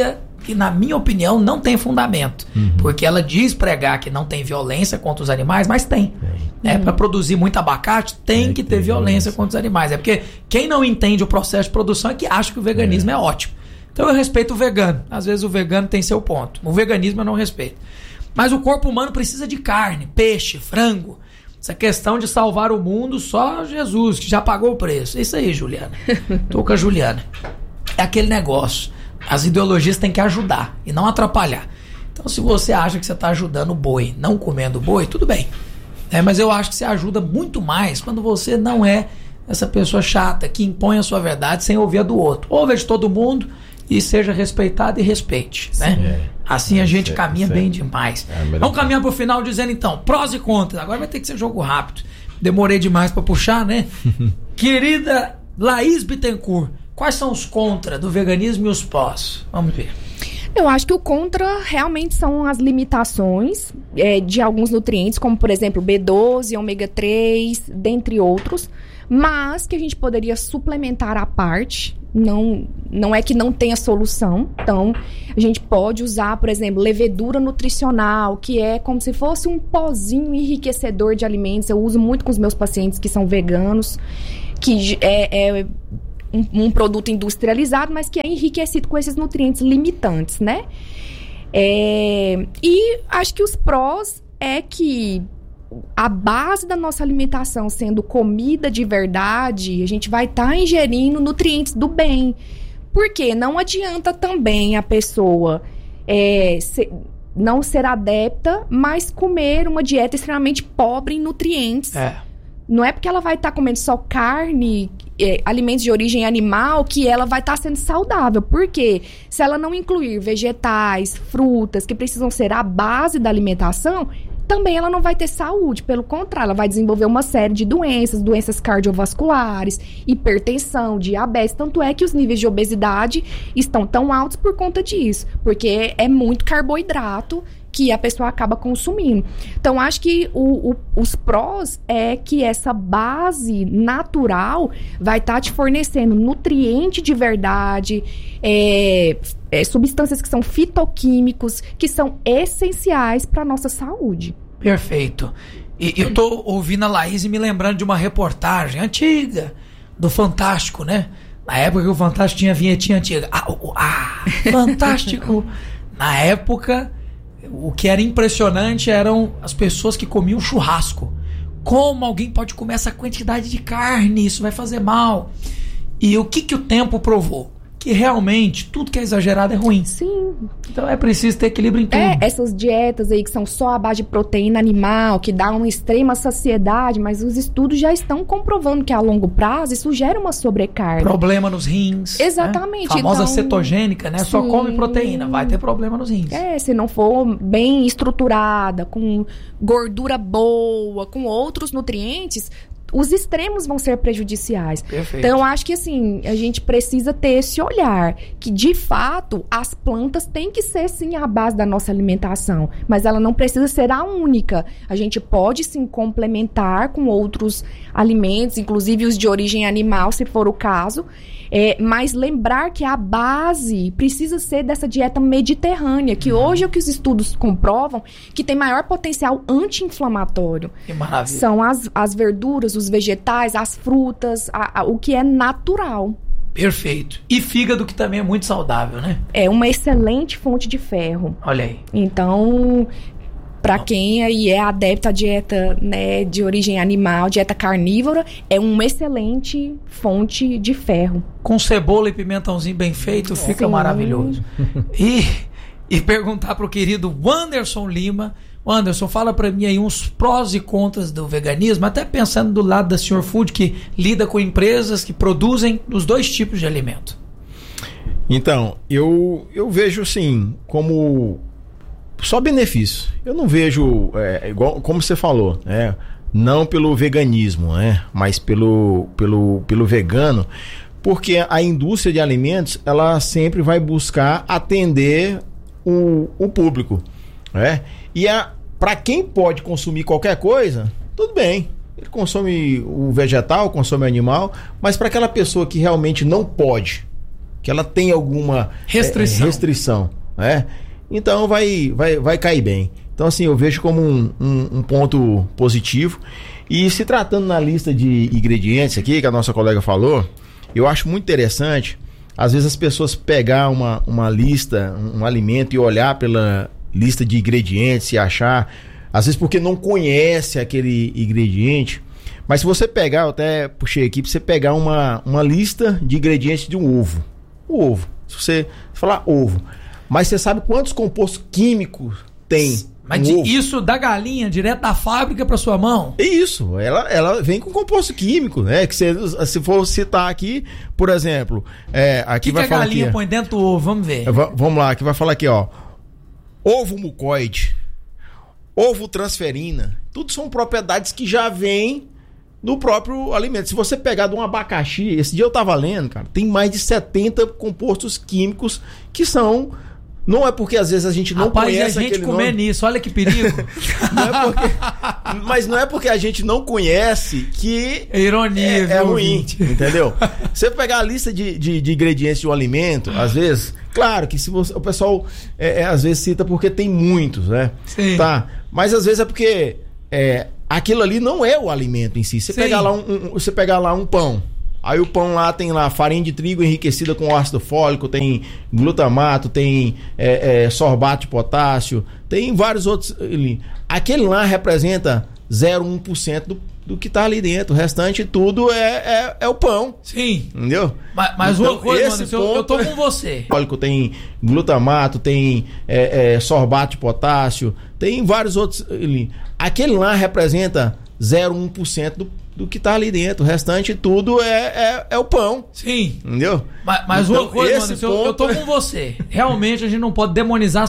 que na minha opinião não tem fundamento, Uhum. porque ela diz pregar que não tem violência contra os animais, mas tem. É, para produzir muito abacate tem que ter violência contra os animais. É porque quem não entende o processo de produção é que acha que o veganismo é, é ótimo. Então eu respeito o vegano. Às vezes o vegano tem seu ponto. O veganismo eu não respeito. Mas o corpo humano precisa de carne, peixe, frango. Essa questão de salvar o mundo, só Jesus, que já pagou o preço. É isso aí, Juliana. Tô com a Juliana. É aquele negócio. As ideologias têm que ajudar e não atrapalhar. Então, se você acha que você está ajudando o boi, não comendo boi, tudo bem. É, mas eu acho que você ajuda muito mais quando você não é essa pessoa chata que impõe a sua verdade sem ouvir a do outro. Ouve a de todo mundo e seja respeitado e respeite. Né? É. Assim a gente Certo, caminha certo. bem demais. É, melhor- Vamos caminhar pro final dizendo então, prós e contras. Agora vai ter que ser jogo rápido. Demorei demais para puxar, né? Querida Laís Bittencourt, quais são os contras do veganismo e os prós? Vamos ver. Eu acho que o contra realmente são as limitações é, de alguns nutrientes, como por exemplo B doze, ômega três, dentre outros, mas que a gente poderia suplementar à parte. Não, não é que não tenha solução. Então, a gente pode usar, por exemplo, levedura nutricional, que é como se fosse um pozinho enriquecedor de alimentos. Eu uso muito com os meus pacientes que são veganos, que é, é um, um produto industrializado, mas que é enriquecido com esses nutrientes limitantes, né? É, e acho que os prós é que a base da nossa alimentação sendo comida de verdade, a gente vai estar tá ingerindo nutrientes do bem. Porque não adianta também a pessoa é, se, não ser adepta, mas comer uma dieta extremamente pobre em nutrientes. É. Não é porque ela vai estar tá comendo só carne, é, alimentos de origem animal, que ela vai estar tá sendo saudável. Porque se ela não incluir vegetais, frutas, que precisam ser a base da alimentação, também ela não vai ter saúde. Pelo contrário, ela vai desenvolver uma série de doenças, doenças cardiovasculares, hipertensão, diabetes. Tanto é que os níveis de obesidade estão tão altos por conta disso. Porque é muito carboidrato que a pessoa acaba consumindo. Então, acho que o, o, os prós é que essa base natural vai estar tá te fornecendo nutriente de verdade, é, é, substâncias que são fitoquímicos, que são essenciais para a nossa saúde. Perfeito. E eu tô ouvindo a Laís e me lembrando de uma reportagem antiga do Fantástico, né? Na época que o Fantástico tinha vinhetinha antiga. Ah, oh, ah Fantástico! Na época, o que era impressionante eram as pessoas que comiam churrasco. Como alguém pode comer essa quantidade de carne? Isso vai fazer mal. E o que, que o tempo provou? Que realmente tudo que é exagerado é ruim. Sim. Então é preciso ter equilíbrio em tudo. É, essas dietas aí que são só à base de proteína animal, que dá uma extrema saciedade, mas os estudos já estão comprovando que a longo prazo isso gera uma sobrecarga. Problema nos rins. Exatamente. Né? A famosa então, cetogênica, né? Só sim. come proteína, vai ter problema nos rins. É, se não for bem estruturada, com gordura boa, com outros nutrientes, os extremos vão ser prejudiciais. Perfeito. Então, acho que assim, a gente precisa ter esse olhar, que de fato, as plantas têm que ser sim a base da nossa alimentação, mas ela não precisa ser a única. A gente pode sim complementar com outros alimentos, inclusive os de origem animal, se for o caso, é, mas lembrar que a base precisa ser dessa dieta mediterrânea, que uhum. hoje é o que os estudos comprovam, que tem maior potencial anti-inflamatório. Que maravilha. São as, as verduras, os vegetais, as frutas, a, a, o que é natural. Perfeito. E fígado, que também é muito saudável, né? É uma excelente fonte de ferro. Olha aí. Então, para quem aí é adepto à dieta, né, de origem animal, dieta carnívora, é uma excelente fonte de ferro. Com cebola e pimentãozinho bem feito, fica Sim. maravilhoso. E, e perguntar pro querido Wanderson Lima. Wanderson, fala pra mim aí uns prós e contras do veganismo, até pensando do lado da Senhor Food, que lida com empresas que produzem os dois tipos de alimento. Então, eu, eu vejo assim, como só benefício. Eu não vejo, é, igual como você falou, né? Não pelo veganismo, né? Mas pelo, pelo, pelo vegano, porque a indústria de alimentos, ela sempre vai buscar atender o, o público, né? E para quem pode consumir qualquer coisa, tudo bem. Ele consome o vegetal, consome o animal, mas para aquela pessoa que realmente não pode, que ela tem alguma restrição, é, restrição né? Então vai, vai, vai cair bem. Então assim, eu vejo como um, um, um ponto positivo. E se tratando na lista de ingredientes aqui, que a nossa colega falou, eu acho muito interessante, às vezes as pessoas pegar uma, uma lista, um, um alimento e olhar pela lista de ingredientes e achar, às vezes porque não conhece aquele ingrediente. Mas se você pegar, eu até puxei aqui, pra você pegar uma, uma lista de ingredientes de um ovo. O ovo. Se você falar ovo. Mas você sabe quantos compostos químicos tem? Mas um isso da galinha, direto da fábrica pra sua mão? Isso, ela, ela vem com composto químico, né? Que você, se for citar aqui, por exemplo, é, aqui que vai que falar a galinha aqui, põe dentro do ovo? Vamos ver. V- vamos lá, aqui vai falar aqui, ó. Ovo mucoide, ovo transferina, tudo são propriedades que já vêm no próprio alimento. Se você pegar de um abacaxi, esse dia eu tava lendo, cara, tem mais de setenta compostos químicos que são... Não é porque às vezes a gente não Rapaz, conhece a gente aquele comer nome. nisso, olha que perigo. Não é porque... Mas não é porque a gente não conhece que é ironia, é, é viu, ruim, ouvinte? entendeu? Você pegar a lista de, de, de ingredientes de um alimento, às vezes, claro que se você, o pessoal é, é, às vezes cita porque tem muitos, né? Sim. Tá, mas às vezes é porque é, aquilo ali não é o alimento em si. Você Sim. pegar lá um, um, você pegar lá um pão. Aí o pão lá tem lá farinha de trigo enriquecida com ácido fólico, tem glutamato, tem é, é, sorbato de potássio, tem vários outros ali. Aquele lá representa zero vírgula um por cento do, do que tá ali dentro. O restante tudo é, é, é o pão. Sim. Entendeu? Mas, mas Então, uma coisa, mano, esse eu, eu tô ponto com você. Fólico tem glutamato, tem é, é, sorbato de potássio, tem vários outros ali. Aquele lá representa zero vírgula um por cento do do que tá ali dentro. O restante tudo é, é, é o pão. Sim. Entendeu? Mas, mas então, uma coisa, esse mano, eu, eu tô ponto- com você. Realmente a gente não pode demonizar